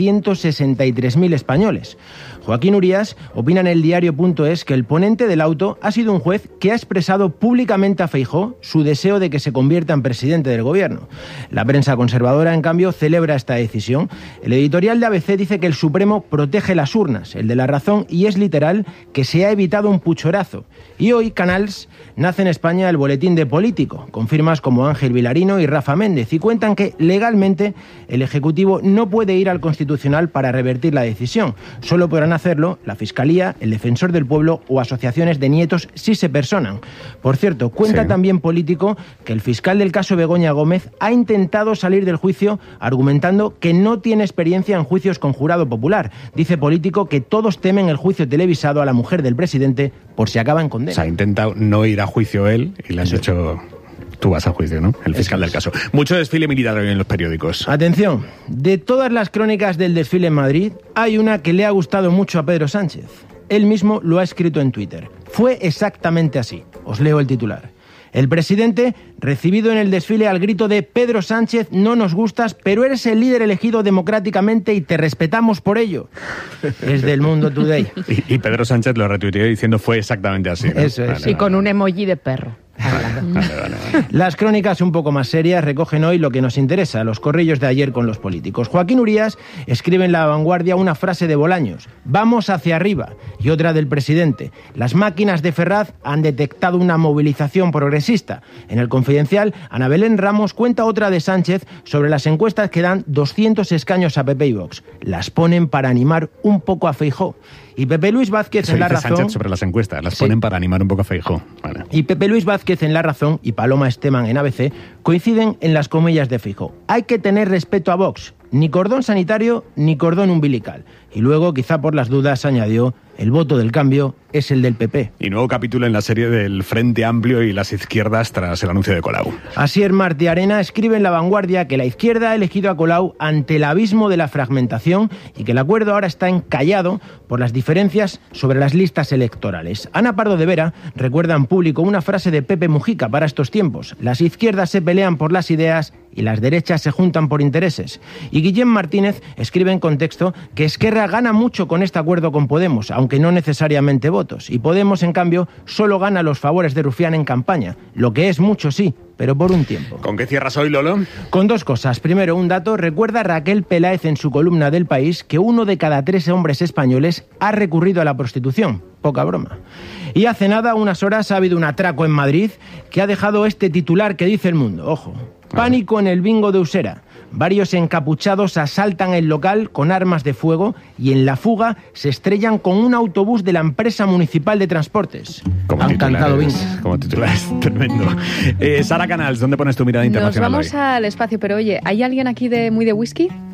163.000 españoles. Joaquín Urías opina en el diario.es que el ponente del auto ha sido un juez que ha expresado públicamente a Feijóo su deseo de que se convierta en presidente del gobierno. La prensa conservadora, en cambio, celebra esta decisión. El editorial de ABC dice que el Supremo protege las urnas, el de La Razón, y es literal que se ha evitado un puchorazo. Y hoy, Canals, nace en España el Boletín de Político, con firmas como Ángel Vilarino y Rafa Méndez, y cuentan que legalmente el Ejecutivo no puede ir al Constitucional para revertir la decisión. Solo podrán hacerlo la Fiscalía, el Defensor del Pueblo o asociaciones de nietos si se personan. Por cierto, cuenta también Político que el fiscal del caso Begoña Gómez ha intentado salir del juicio argumentando que no tiene experiencia en juicios con jurado popular. Dice Político que todos temen el juicio televisado a la mujer del presidente por si acaba en condena. O sea, ha intentado no ir a juicio él y le han dicho: tú vas a juicio, ¿no? El fiscal del caso. Mucho desfile militar hoy en los periódicos. Atención, de todas las crónicas del desfile en Madrid, hay una que le ha gustado mucho a Pedro Sánchez. Él mismo lo ha escrito en Twitter. Fue exactamente así. Os leo el titular. El presidente, recibido en el desfile al grito de Pedro Sánchez, no nos gustas, pero eres el líder elegido democráticamente y te respetamos por ello. Es del Mundo Today. Y Pedro Sánchez lo retuiteó diciendo fue exactamente así, ¿no? Eso es. Y con un emoji de perro. Vale. Las crónicas un poco más serias recogen hoy lo que nos interesa, los corrillos de ayer con los políticos. Joaquín Urías escribe en La Vanguardia una frase de Bolaños: vamos hacia arriba, y otra del presidente: las máquinas de Ferraz han detectado una movilización progresista. En El Confidencial, Ana Belén Ramos cuenta otra de Sánchez sobre las encuestas que dan 200 escaños a PP y Vox. Las ponen para animar un poco a Feijóo. Y Pepe Luis Vázquez en La Razón... Sánchez sobre las encuestas, las ponen para animar un poco a Feijóo. Vale. Y Pepe Luis Vázquez en La Razón y Paloma Esteban en ABC coinciden en las comillas de Feijóo. Hay que tener respeto a Vox, ni cordón sanitario ni cordón umbilical. Y luego, quizá por las dudas, añadió: el voto del cambio es el del PP. Y nuevo capítulo en la serie del Frente Amplio y las izquierdas tras el anuncio de Colau. Asier Martí Arena escribe en La Vanguardia que la izquierda ha elegido a Colau ante el abismo de la fragmentación y que el acuerdo ahora está encallado por las diferencias sobre las listas electorales. Ana Pardo de Vera recuerda en Público una frase de Pepe Mujica para estos tiempos: las izquierdas se pelean por las ideas y las derechas se juntan por intereses. Y Guillem Martínez escribe en Contexto que Esquerra gana mucho con este acuerdo con Podemos, aunque no necesariamente votos, y Podemos, en cambio, solo gana los favores de Rufián en campaña, lo que es mucho, sí, pero por un tiempo. ¿Con qué cierras hoy, Lolo? Con dos cosas. Primero, un dato. Recuerda Raquel Peláez en su columna del País que 1 de cada 3 hombres españoles ha recurrido a la prostitución. Poca broma. Y hace nada, unas horas, ha habido un atraco en Madrid que ha dejado este titular que dice El Mundo. Ojo. Pánico en el bingo de Usera. Varios encapuchados asaltan el local con armas de fuego y en la fuga se estrellan con un autobús de la empresa municipal de transportes. Han cantado bingo. Como titulares, tremendo. Sara Canals, ¿dónde pones tu mirada internacional? Nos vamos hoy? Al espacio, pero oye, ¿hay alguien aquí muy de whisky?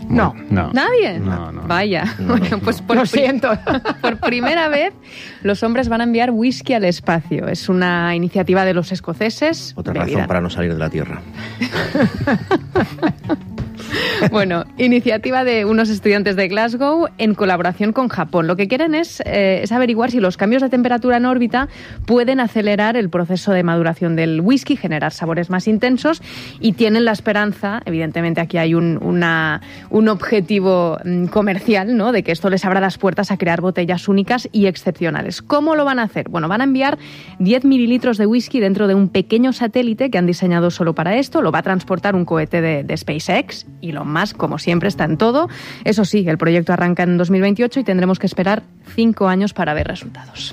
No. ¿Nadie? No. Vaya. Bueno, pues Lo siento. Por primera vez, los hombres van a enviar whisky al espacio. Es una iniciativa de los escoceses. Otra razón para no salir de la Tierra. Bueno, iniciativa de unos estudiantes de Glasgow en colaboración con Japón. Lo que quieren es averiguar si los cambios de temperatura en órbita pueden acelerar el proceso de maduración del whisky, generar sabores más intensos, y tienen la esperanza, evidentemente aquí hay un objetivo comercial, ¿no?, de que esto les abra las puertas a crear botellas únicas y excepcionales. ¿Cómo lo van a hacer? Bueno, van a enviar 10 mililitros de whisky dentro de un pequeño satélite que han diseñado solo para esto. Lo va a transportar un cohete de SpaceX. Elon Musk, como siempre, está en todo. Eso sí, el proyecto arranca en 2028 y tendremos que esperar 5 años para ver resultados.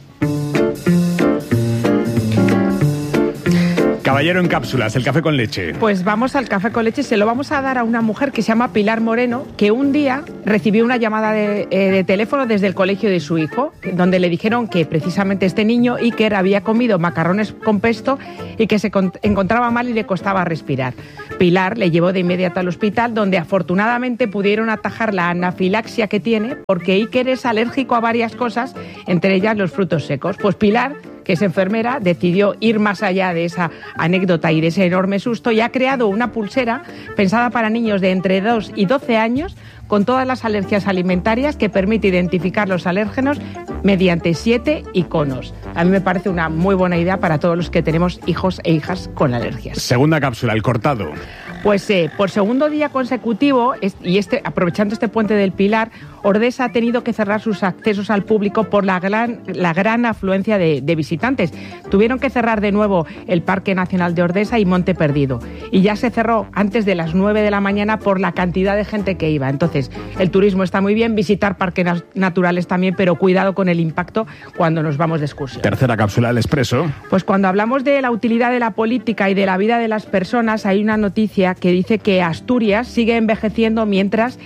Caballero en cápsulas, el café con leche. Pues vamos al café con leche. Se lo vamos a dar a una mujer que se llama Pilar Moreno, que un día recibió una llamada de teléfono desde el colegio de su hijo, donde le dijeron que precisamente este niño, Iker, había comido macarrones con pesto y que se encontraba mal y le costaba respirar. Pilar le llevó de inmediato al hospital, donde afortunadamente pudieron atajar la anafilaxia que tiene, porque Iker es alérgico a varias cosas, entre ellas los frutos secos. Pues Pilar, que es enfermera, decidió ir más allá de esa anécdota y de ese enorme susto y ha creado una pulsera pensada para niños de entre 2 y 12 años con todas las alergias alimentarias, que permite identificar los alérgenos mediante 7 iconos. A mí me parece una muy buena idea para todos los que tenemos hijos e hijas con alergias. Segunda cápsula, el cortado. Pues por segundo día consecutivo, aprovechando este puente del Pilar, Ordesa ha tenido que cerrar sus accesos al público por la gran afluencia de visitantes. Tuvieron que cerrar de nuevo el Parque Nacional de Ordesa y Monte Perdido. Y ya se cerró antes de las 9 de la mañana por la cantidad de gente que iba. Entonces, el turismo está muy bien, visitar parques naturales también, pero cuidado con el impacto cuando nos vamos de excursión. Tercera cápsula, el expreso. Pues cuando hablamos de la utilidad de la política y de la vida de las personas, hay una noticia que dice que Asturias sigue envejeciendo mientras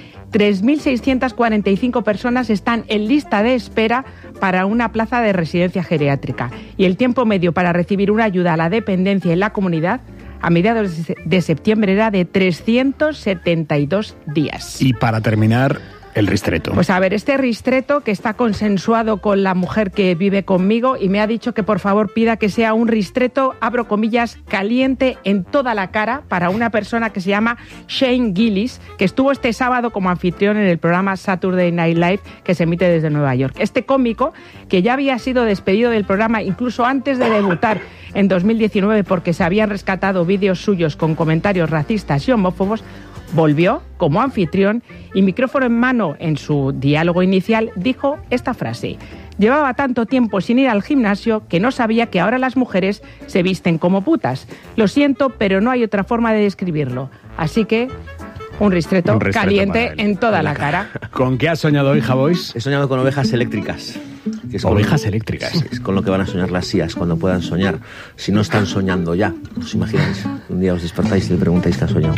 3.645 personas están en lista de espera para una plaza de residencia geriátrica. Y el tiempo medio para recibir una ayuda a la dependencia en la comunidad a mediados de septiembre era de 372 días. Y para terminar, el ristreto. Pues a ver, este ristreto que está consensuado con la mujer que vive conmigo y me ha dicho que por favor pida que sea un ristreto, abro comillas, caliente en toda la cara, para una persona que se llama Shane Gillis, que estuvo este sábado como anfitrión en el programa Saturday Night Live, que se emite desde Nueva York. Este cómico, que ya había sido despedido del programa incluso antes de debutar en 2019 porque se habían rescatado vídeos suyos con comentarios racistas y homófobos, volvió como anfitrión y, micrófono en mano, en su diálogo inicial dijo esta frase: llevaba tanto tiempo sin ir al gimnasio que no sabía que ahora las mujeres se visten como putas. Lo siento, pero no hay otra forma de describirlo. Así que un ristreto caliente en toda la cara. ¿Con qué has soñado hoy, Javois? He soñado con ovejas eléctricas. Ovejas eléctricas. Sí, es con lo que van a soñar las IAs cuando puedan soñar. Si no están soñando ya, ¿os imagináis? Un día os despertáis y le preguntáis qué has soñado.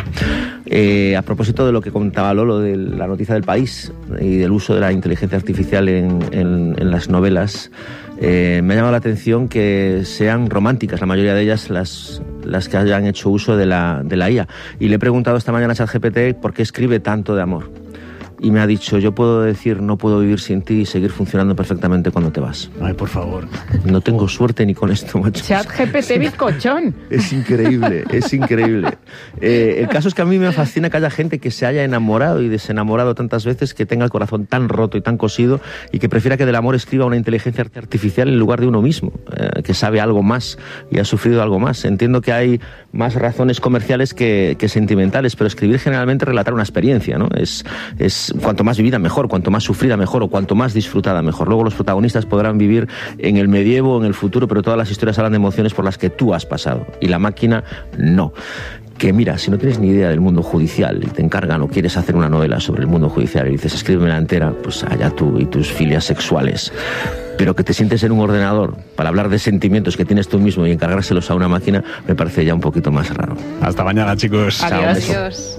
A propósito de lo que contaba Lolo, de la noticia del País y del uso de la inteligencia artificial en las novelas, me ha llamado la atención que sean románticas, la mayoría de ellas las que hayan hecho uso de la IA. Y le he preguntado esta mañana a ChatGPT por qué escribe tanto de amor. Y me ha dicho, yo puedo decir no puedo vivir sin ti y seguir funcionando perfectamente cuando te vas. Ay, por favor. No tengo suerte ni con esto, macho. ChatGPT bizcochón. Es increíble, es increíble. El caso es que a mí me fascina que haya gente que se haya enamorado y desenamorado tantas veces, que tenga el corazón tan roto y tan cosido y que prefiera que del amor escriba una inteligencia artificial en lugar de uno mismo, que sabe algo más y ha sufrido algo más. Entiendo que hay más razones comerciales que sentimentales, pero escribir generalmente relatar una experiencia, ¿no? Es cuanto más vivida mejor, cuanto más sufrida mejor o cuanto más disfrutada mejor. Luego los protagonistas podrán vivir en el medievo o en el futuro, pero todas las historias hablan de emociones por las que tú has pasado y la máquina no. Que mira, si no tienes ni idea del mundo judicial y te encargan o quieres hacer una novela sobre el mundo judicial y dices escríbemela entera, pues allá tú y tus filias sexuales. Pero que te sientes en un ordenador para hablar de sentimientos que tienes tú mismo y encargárselos a una máquina, me parece ya un poquito más raro. Hasta mañana, chicos. Adiós.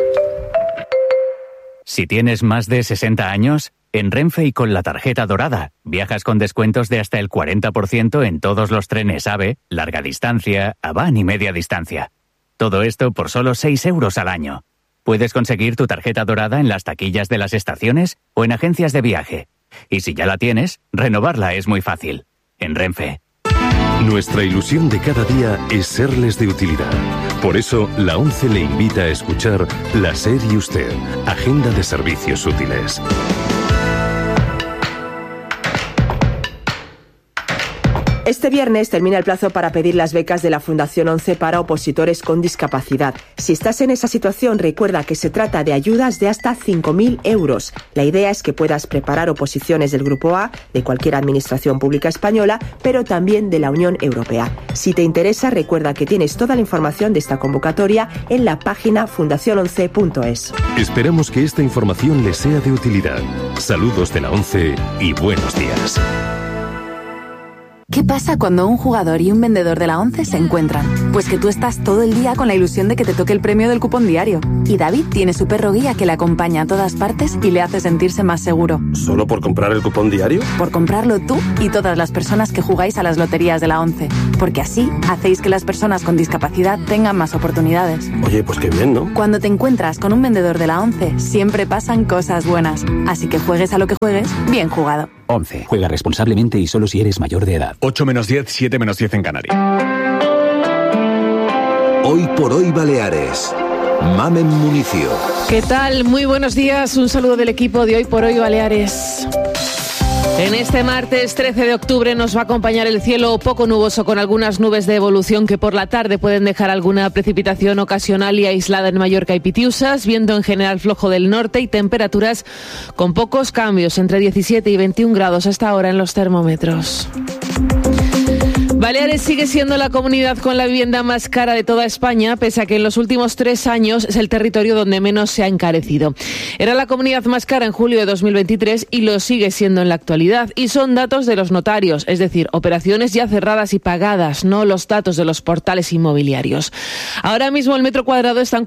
Si tienes más de 60 años, en Renfe y con la tarjeta dorada, viajas con descuentos de hasta el 40% en todos los trenes AVE, larga distancia, AVAN y media distancia. Todo esto por solo 6 euros al año. Puedes conseguir tu tarjeta dorada en las taquillas de las estaciones o en agencias de viaje. Y si ya la tienes, renovarla es muy fácil. En Renfe. Nuestra ilusión de cada día es serles de utilidad. Por eso, la ONCE le invita a escuchar La SER y Usted, Agenda de Servicios Útiles. Este viernes termina el plazo para pedir las becas de la Fundación ONCE para opositores con discapacidad. Si estás en esa situación, recuerda que se trata de ayudas de hasta 5.000 euros. La idea es que puedas preparar oposiciones del Grupo A, de cualquier administración pública española, pero también de la Unión Europea. Si te interesa, recuerda que tienes toda la información de esta convocatoria en la página fundaciononce.es. Esperamos que esta información les sea de utilidad. Saludos de la ONCE y buenos días. ¿Qué pasa cuando un jugador y un vendedor de la ONCE se encuentran? Pues que tú estás todo el día con la ilusión de que te toque el premio del cupón diario. Y David tiene su perro guía que le acompaña a todas partes y le hace sentirse más seguro. ¿Solo por comprar el cupón diario? Por comprarlo tú y todas las personas que jugáis a las loterías de la ONCE. Porque así hacéis que las personas con discapacidad tengan más oportunidades. Oye, pues qué bien, ¿no? Cuando te encuentras con un vendedor de la ONCE, siempre pasan cosas buenas. Así que juegues a lo que juegues, bien jugado. ONCE. Juega responsablemente y solo si eres mayor de edad. 8 menos 10, 7 menos 10 en Canarias. Hoy por hoy Baleares. Mamen Municio. ¿Qué tal? Muy buenos días. Un saludo del equipo de Hoy por hoy Baleares. En este martes 13 de octubre nos va a acompañar el cielo poco nuboso con algunas nubes de evolución que por la tarde pueden dejar alguna precipitación ocasional y aislada en Mallorca y Pitiusas, viento en general flojo del norte y temperaturas con pocos cambios, entre 17 y 21 grados hasta ahora en los termómetros. Baleares sigue siendo la comunidad con la vivienda más cara de toda España, pese a que en los últimos 3 años es el territorio donde menos se ha encarecido. Era la comunidad más cara en julio de 2023 y lo sigue siendo en la actualidad. Y son datos de los notarios, es decir, operaciones ya cerradas y pagadas, no los datos de los portales inmobiliarios. Ahora mismo el metro cuadrado está en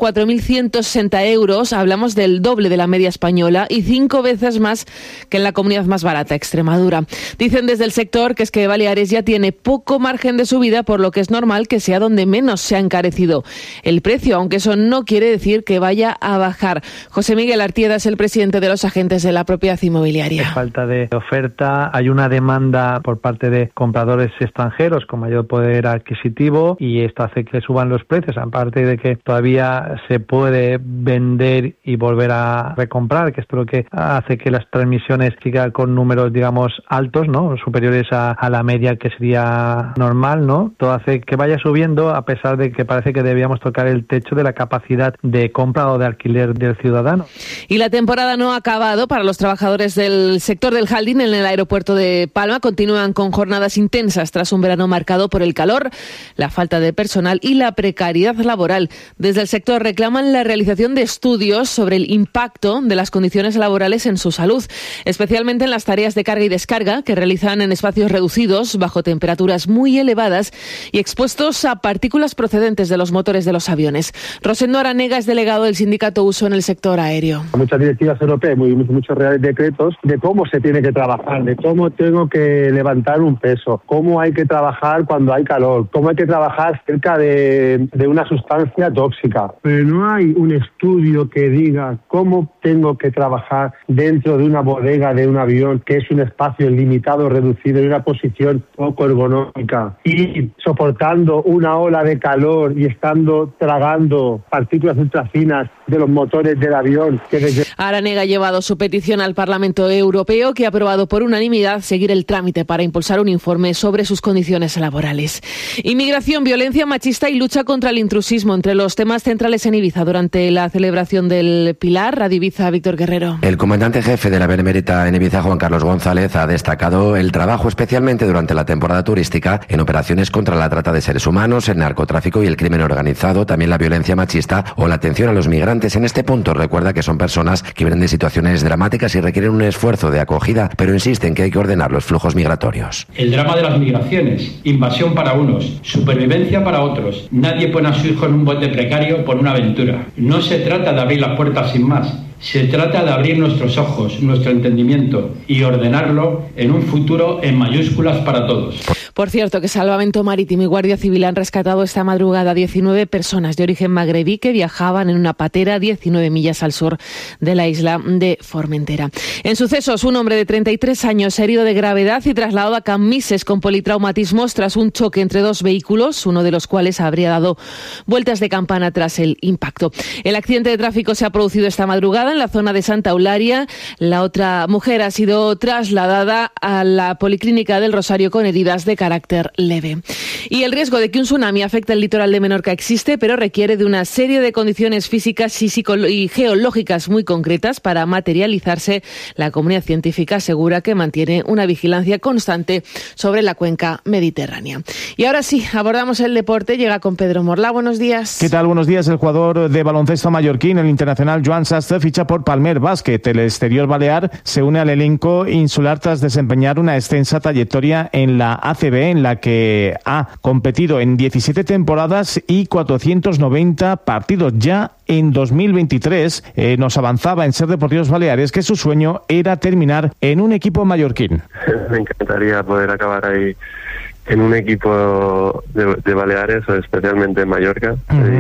4.160 euros, hablamos del doble de la media española y 5 veces más que en la comunidad más barata, Extremadura. Dicen desde el sector que es que Baleares ya tiene poco margen de subida, por lo que es normal que sea donde menos se ha encarecido el precio, aunque eso no quiere decir que vaya a bajar. José Miguel Artieda es el presidente de los agentes de la propiedad inmobiliaria. Hay falta de oferta, hay una demanda por parte de compradores extranjeros con mayor poder adquisitivo y esto hace que suban los precios, aparte de que todavía se puede vender y volver a recomprar, que esto es lo que hace que las transmisiones sigan con números, digamos, altos, ¿no? Superiores a la media que sería normal, ¿no? Todo hace que vaya subiendo a pesar de que parece que debíamos tocar el techo de la capacidad de compra o de alquiler del ciudadano. Y la temporada no ha acabado para los trabajadores del sector del jardín en el aeropuerto de Palma. Continúan con jornadas intensas tras un verano marcado por el calor, la falta de personal y la precariedad laboral. Desde el sector reclaman la realización de estudios sobre el impacto de las condiciones laborales en su salud, especialmente en las tareas de carga y descarga que realizan en espacios reducidos, bajo temperaturas muy elevadas y expuestos a partículas procedentes de los motores de los aviones. Rosendo Aranega es delegado del sindicato USO en el sector aéreo. Muchas directivas europeas, muchos reales decretos de cómo se tiene que trabajar, de cómo tengo que levantar un peso, cómo hay que trabajar cuando hay calor, cómo hay que trabajar cerca de una sustancia tóxica. Pero no hay un estudio que diga cómo tengo que trabajar dentro de una bodega de un avión, que es un espacio limitado, reducido, en una posición poco ergonómica, y soportando una ola de calor y tragando partículas ultrafinas de los motores del avión. Aranega ha llevado su petición al Parlamento Europeo, que ha aprobado por unanimidad seguir el trámite para impulsar un informe sobre sus condiciones laborales. Inmigración, violencia machista y lucha contra el intrusismo, entre los temas centrales en Ibiza durante la celebración del Pilar. Radio Ibiza, Víctor Guerrero. El comandante jefe de la Benemérita en Ibiza, Juan Carlos González, ha destacado el trabajo especialmente durante la temporada turística en operaciones contra la trata de seres humanos, el narcotráfico y el crimen organizado, también la violencia machista o la atención a los migrantes. En este punto recuerda que son personas que vienen de situaciones dramáticas y requieren un esfuerzo de acogida, pero insiste en que hay que ordenar los flujos migratorios. El drama de las migraciones, invasión para unos, supervivencia para otros. Nadie pone a su hijo en un bote precario por una aventura. No se trata de abrir las puertas sin más. Se trata de abrir nuestros ojos, nuestro entendimiento y ordenarlo en un futuro en mayúsculas para todos. Por cierto, que Salvamento Marítimo y Guardia Civil han rescatado esta madrugada 19 personas de origen magrebí que viajaban en una patera 19 millas al sur de la isla de Formentera. En sucesos, un hombre de 33 años herido de gravedad y trasladado a Cammises con politraumatismos tras un choque entre dos vehículos, uno de los cuales habría dado vueltas de campana tras el impacto. El accidente de tráfico se ha producido esta madrugada en la zona de Santa Eulalia. La otra mujer ha sido trasladada a la Policlínica del Rosario con heridas de carácter leve. Y el riesgo de que un tsunami afecte el litoral de Menorca existe, pero requiere de una serie de condiciones físicas y geológicas muy concretas para materializarse. La comunidad científica asegura que mantiene una vigilancia constante sobre la cuenca mediterránea. Y ahora sí, abordamos el deporte. Llega con Pedro Morla. Buenos días. ¿Qué tal? Buenos días. El jugador de baloncesto mallorquín, el internacional Joan Sastre, ficha por Palmer Basket. El exterior balear se une al elenco insular tras desempeñar una extensa trayectoria en la ACB, en la que ha competido en 17 temporadas y 490 partidos. Ya en 2023 nos avanzaba en Ser Deportivos Baleares que su sueño era terminar en un equipo mallorquín. Me encantaría poder acabar ahí en un equipo de Baleares, o especialmente en Mallorca.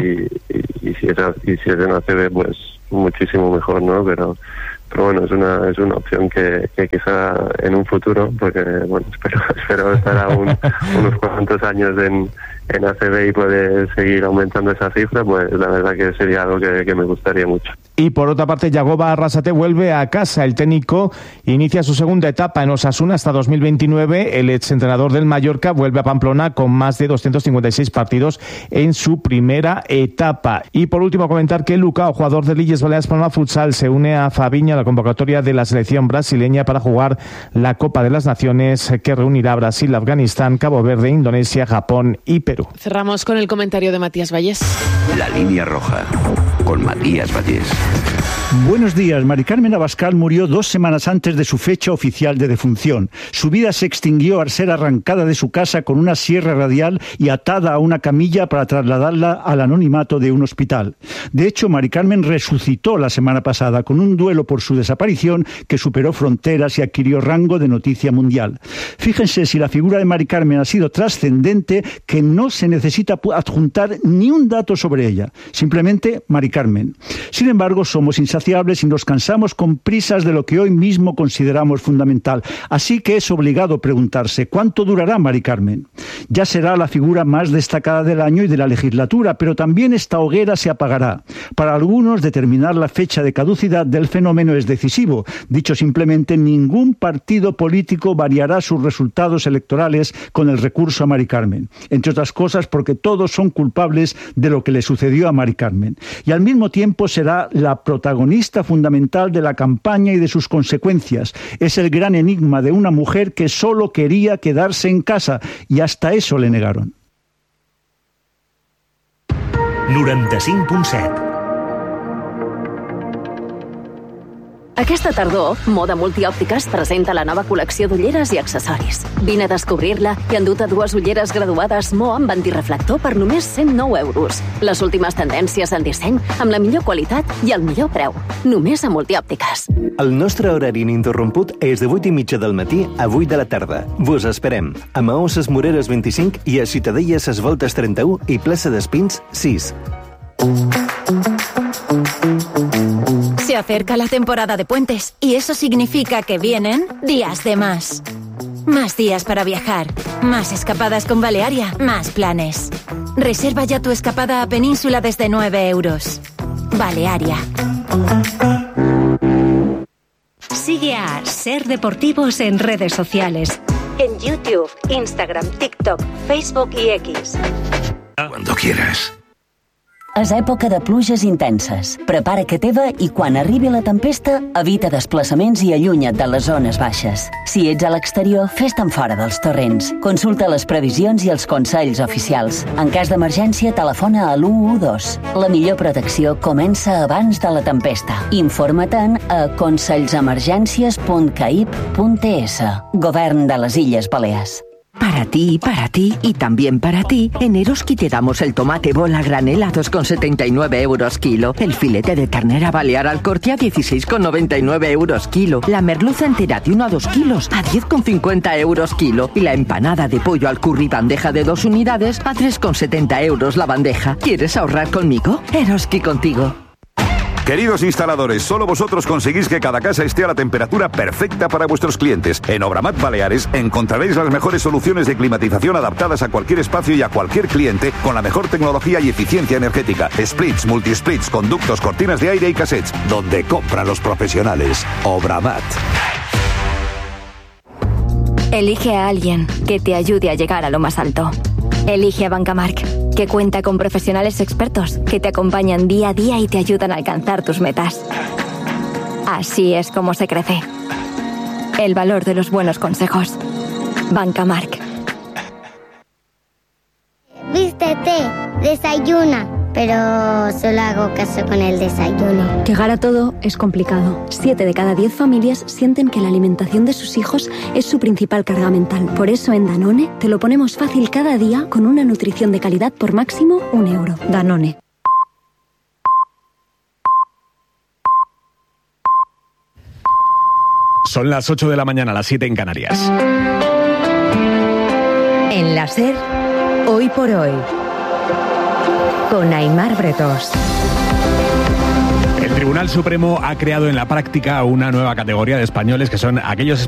Y si es en ACB, pues muchísimo mejor, ¿no? Pero bueno, es una opción que quizá en un futuro, porque bueno, espero estar aún unos cuantos años en ACB y poder seguir aumentando esa cifra, pues la verdad que sería algo que me gustaría mucho. Y por otra parte, Yagoba Arrasate vuelve a casa. El técnico inicia su segunda etapa en Osasuna hasta 2029. El exentrenador del Mallorca vuelve a Pamplona con más de 256 partidos en su primera etapa. Y por último, comentar que Lucao, jugador de Illes Balears Palma Futsal, se une a Fabiño a la convocatoria de la selección brasileña para jugar la Copa de las Naciones, que reunirá a Brasil, Afganistán, Cabo Verde, Indonesia, Japón y Perú. Cerramos con el comentario de Matías Vallés. La línea roja, con Matías Vallés. Buenos días. Mari Carmen Abascal murió 2 semanas antes de su fecha oficial de defunción. Su vida se extinguió al ser arrancada de su casa con una sierra radial y atada a una camilla para trasladarla al anonimato de un hospital. De hecho, Mari Carmen resucitó la semana pasada con un duelo por su desaparición que superó fronteras y adquirió rango de noticia mundial. Fíjense si la figura de Mari Carmen ha sido trascendente que no se necesita adjuntar ni un dato sobre ella. Simplemente Mari Carmen. Sin embargo, somos insaciables y nos cansamos con prisas de lo que hoy mismo consideramos fundamental. Así que es obligado preguntarse ¿cuánto durará Mari Carmen? Ya será la figura más destacada del año y de la legislatura, pero también esta hoguera se apagará. Para algunos, determinar la fecha de caducidad del fenómeno es decisivo. Dicho simplemente, ningún partido político variará sus resultados electorales con el recurso a Mari Carmen. Entre otras cosas, porque todos son culpables de lo que le sucedió a Mari Carmen. Y al mismo tiempo será la protagonista fundamental de la campaña y de sus consecuencias. Es el gran enigma de una mujer que solo quería quedarse en casa y hasta eso le negaron. 95.7. Aquesta tardor, Moda Multiòptiques presenta la nova col·lecció d'ulleres i accessoris. Vine a descobrir-la i enduta 2 ulleres graduades Mo amb antireflector per només 109 euros. Les últimes tendències en disseny, amb la millor qualitat i el millor preu. Només a Multiòptiques. El nostre horari ininterromput és de 8:30 del matí a 8 de la tarda. Vos esperem a Maó Ses Moreres 25 i a Ciutadella Ses Voltes 31 i Plaça d'Espins 6. Se acerca la temporada de puentes y eso significa que vienen días de más. Más días para viajar, más escapadas con Balearia, más planes. Reserva ya tu escapada a Península desde 9 euros. Balearia. Sigue a Ser Deportivos en redes sociales. En YouTube, Instagram, TikTok, Facebook y X. Cuando quieras. És època de pluges intenses. Prepara que teva i quan arribi la tempesta, evita desplaçaments i allunya't de les zones baixes. Si ets a l'exterior, fes-te'n fora dels torrents. Consulta les previsions i els consells oficials. En cas d'emergència, telefona a l'112. La millor protecció comença abans de la tempesta. Informa-te'n a consellsemergències.caip.es. Govern de les Illes Balears. Per Para ti y también para ti, en Eroski te damos el tomate bola granel a 2,79 euros kilo, el filete de ternera balear al corte a 16,99 euros kilo, la merluza entera de 1 a 2 kilos a 10,50 euros kilo y la empanada de pollo al curry bandeja de 2 unidades a 3,70 euros la bandeja. ¿Quieres ahorrar conmigo? Eroski contigo. Queridos instaladores, solo vosotros conseguís que cada casa esté a la temperatura perfecta para vuestros clientes. En Obramat Baleares encontraréis las mejores soluciones de climatización adaptadas a cualquier espacio y a cualquier cliente con la mejor tecnología y eficiencia energética. Splits, multisplits, conductos, cortinas de aire y cassettes. Donde compran los profesionales. Obramat. Elige a alguien que te ayude a llegar a lo más alto. Elige a Bancamark, que cuenta con profesionales expertos que te acompañan día a día y te ayudan a alcanzar tus metas. Así es como se crece. El valor de los buenos consejos. Bancamark. Vístete, desayuna. Pero solo hago caso con el desayuno. Llegar a todo es complicado. 7 de cada 10 familias sienten que la alimentación de sus hijos es su principal carga mental. Por eso en Danone te lo ponemos fácil cada día con una nutrición de calidad por máximo 1 euro. Danone. Son las 8 de la mañana, las 7 en Canarias. En la SER, hoy por hoy, con Aimar Bretos. El Tribunal Supremo ha creado en la práctica una nueva categoría de españoles que son aquellos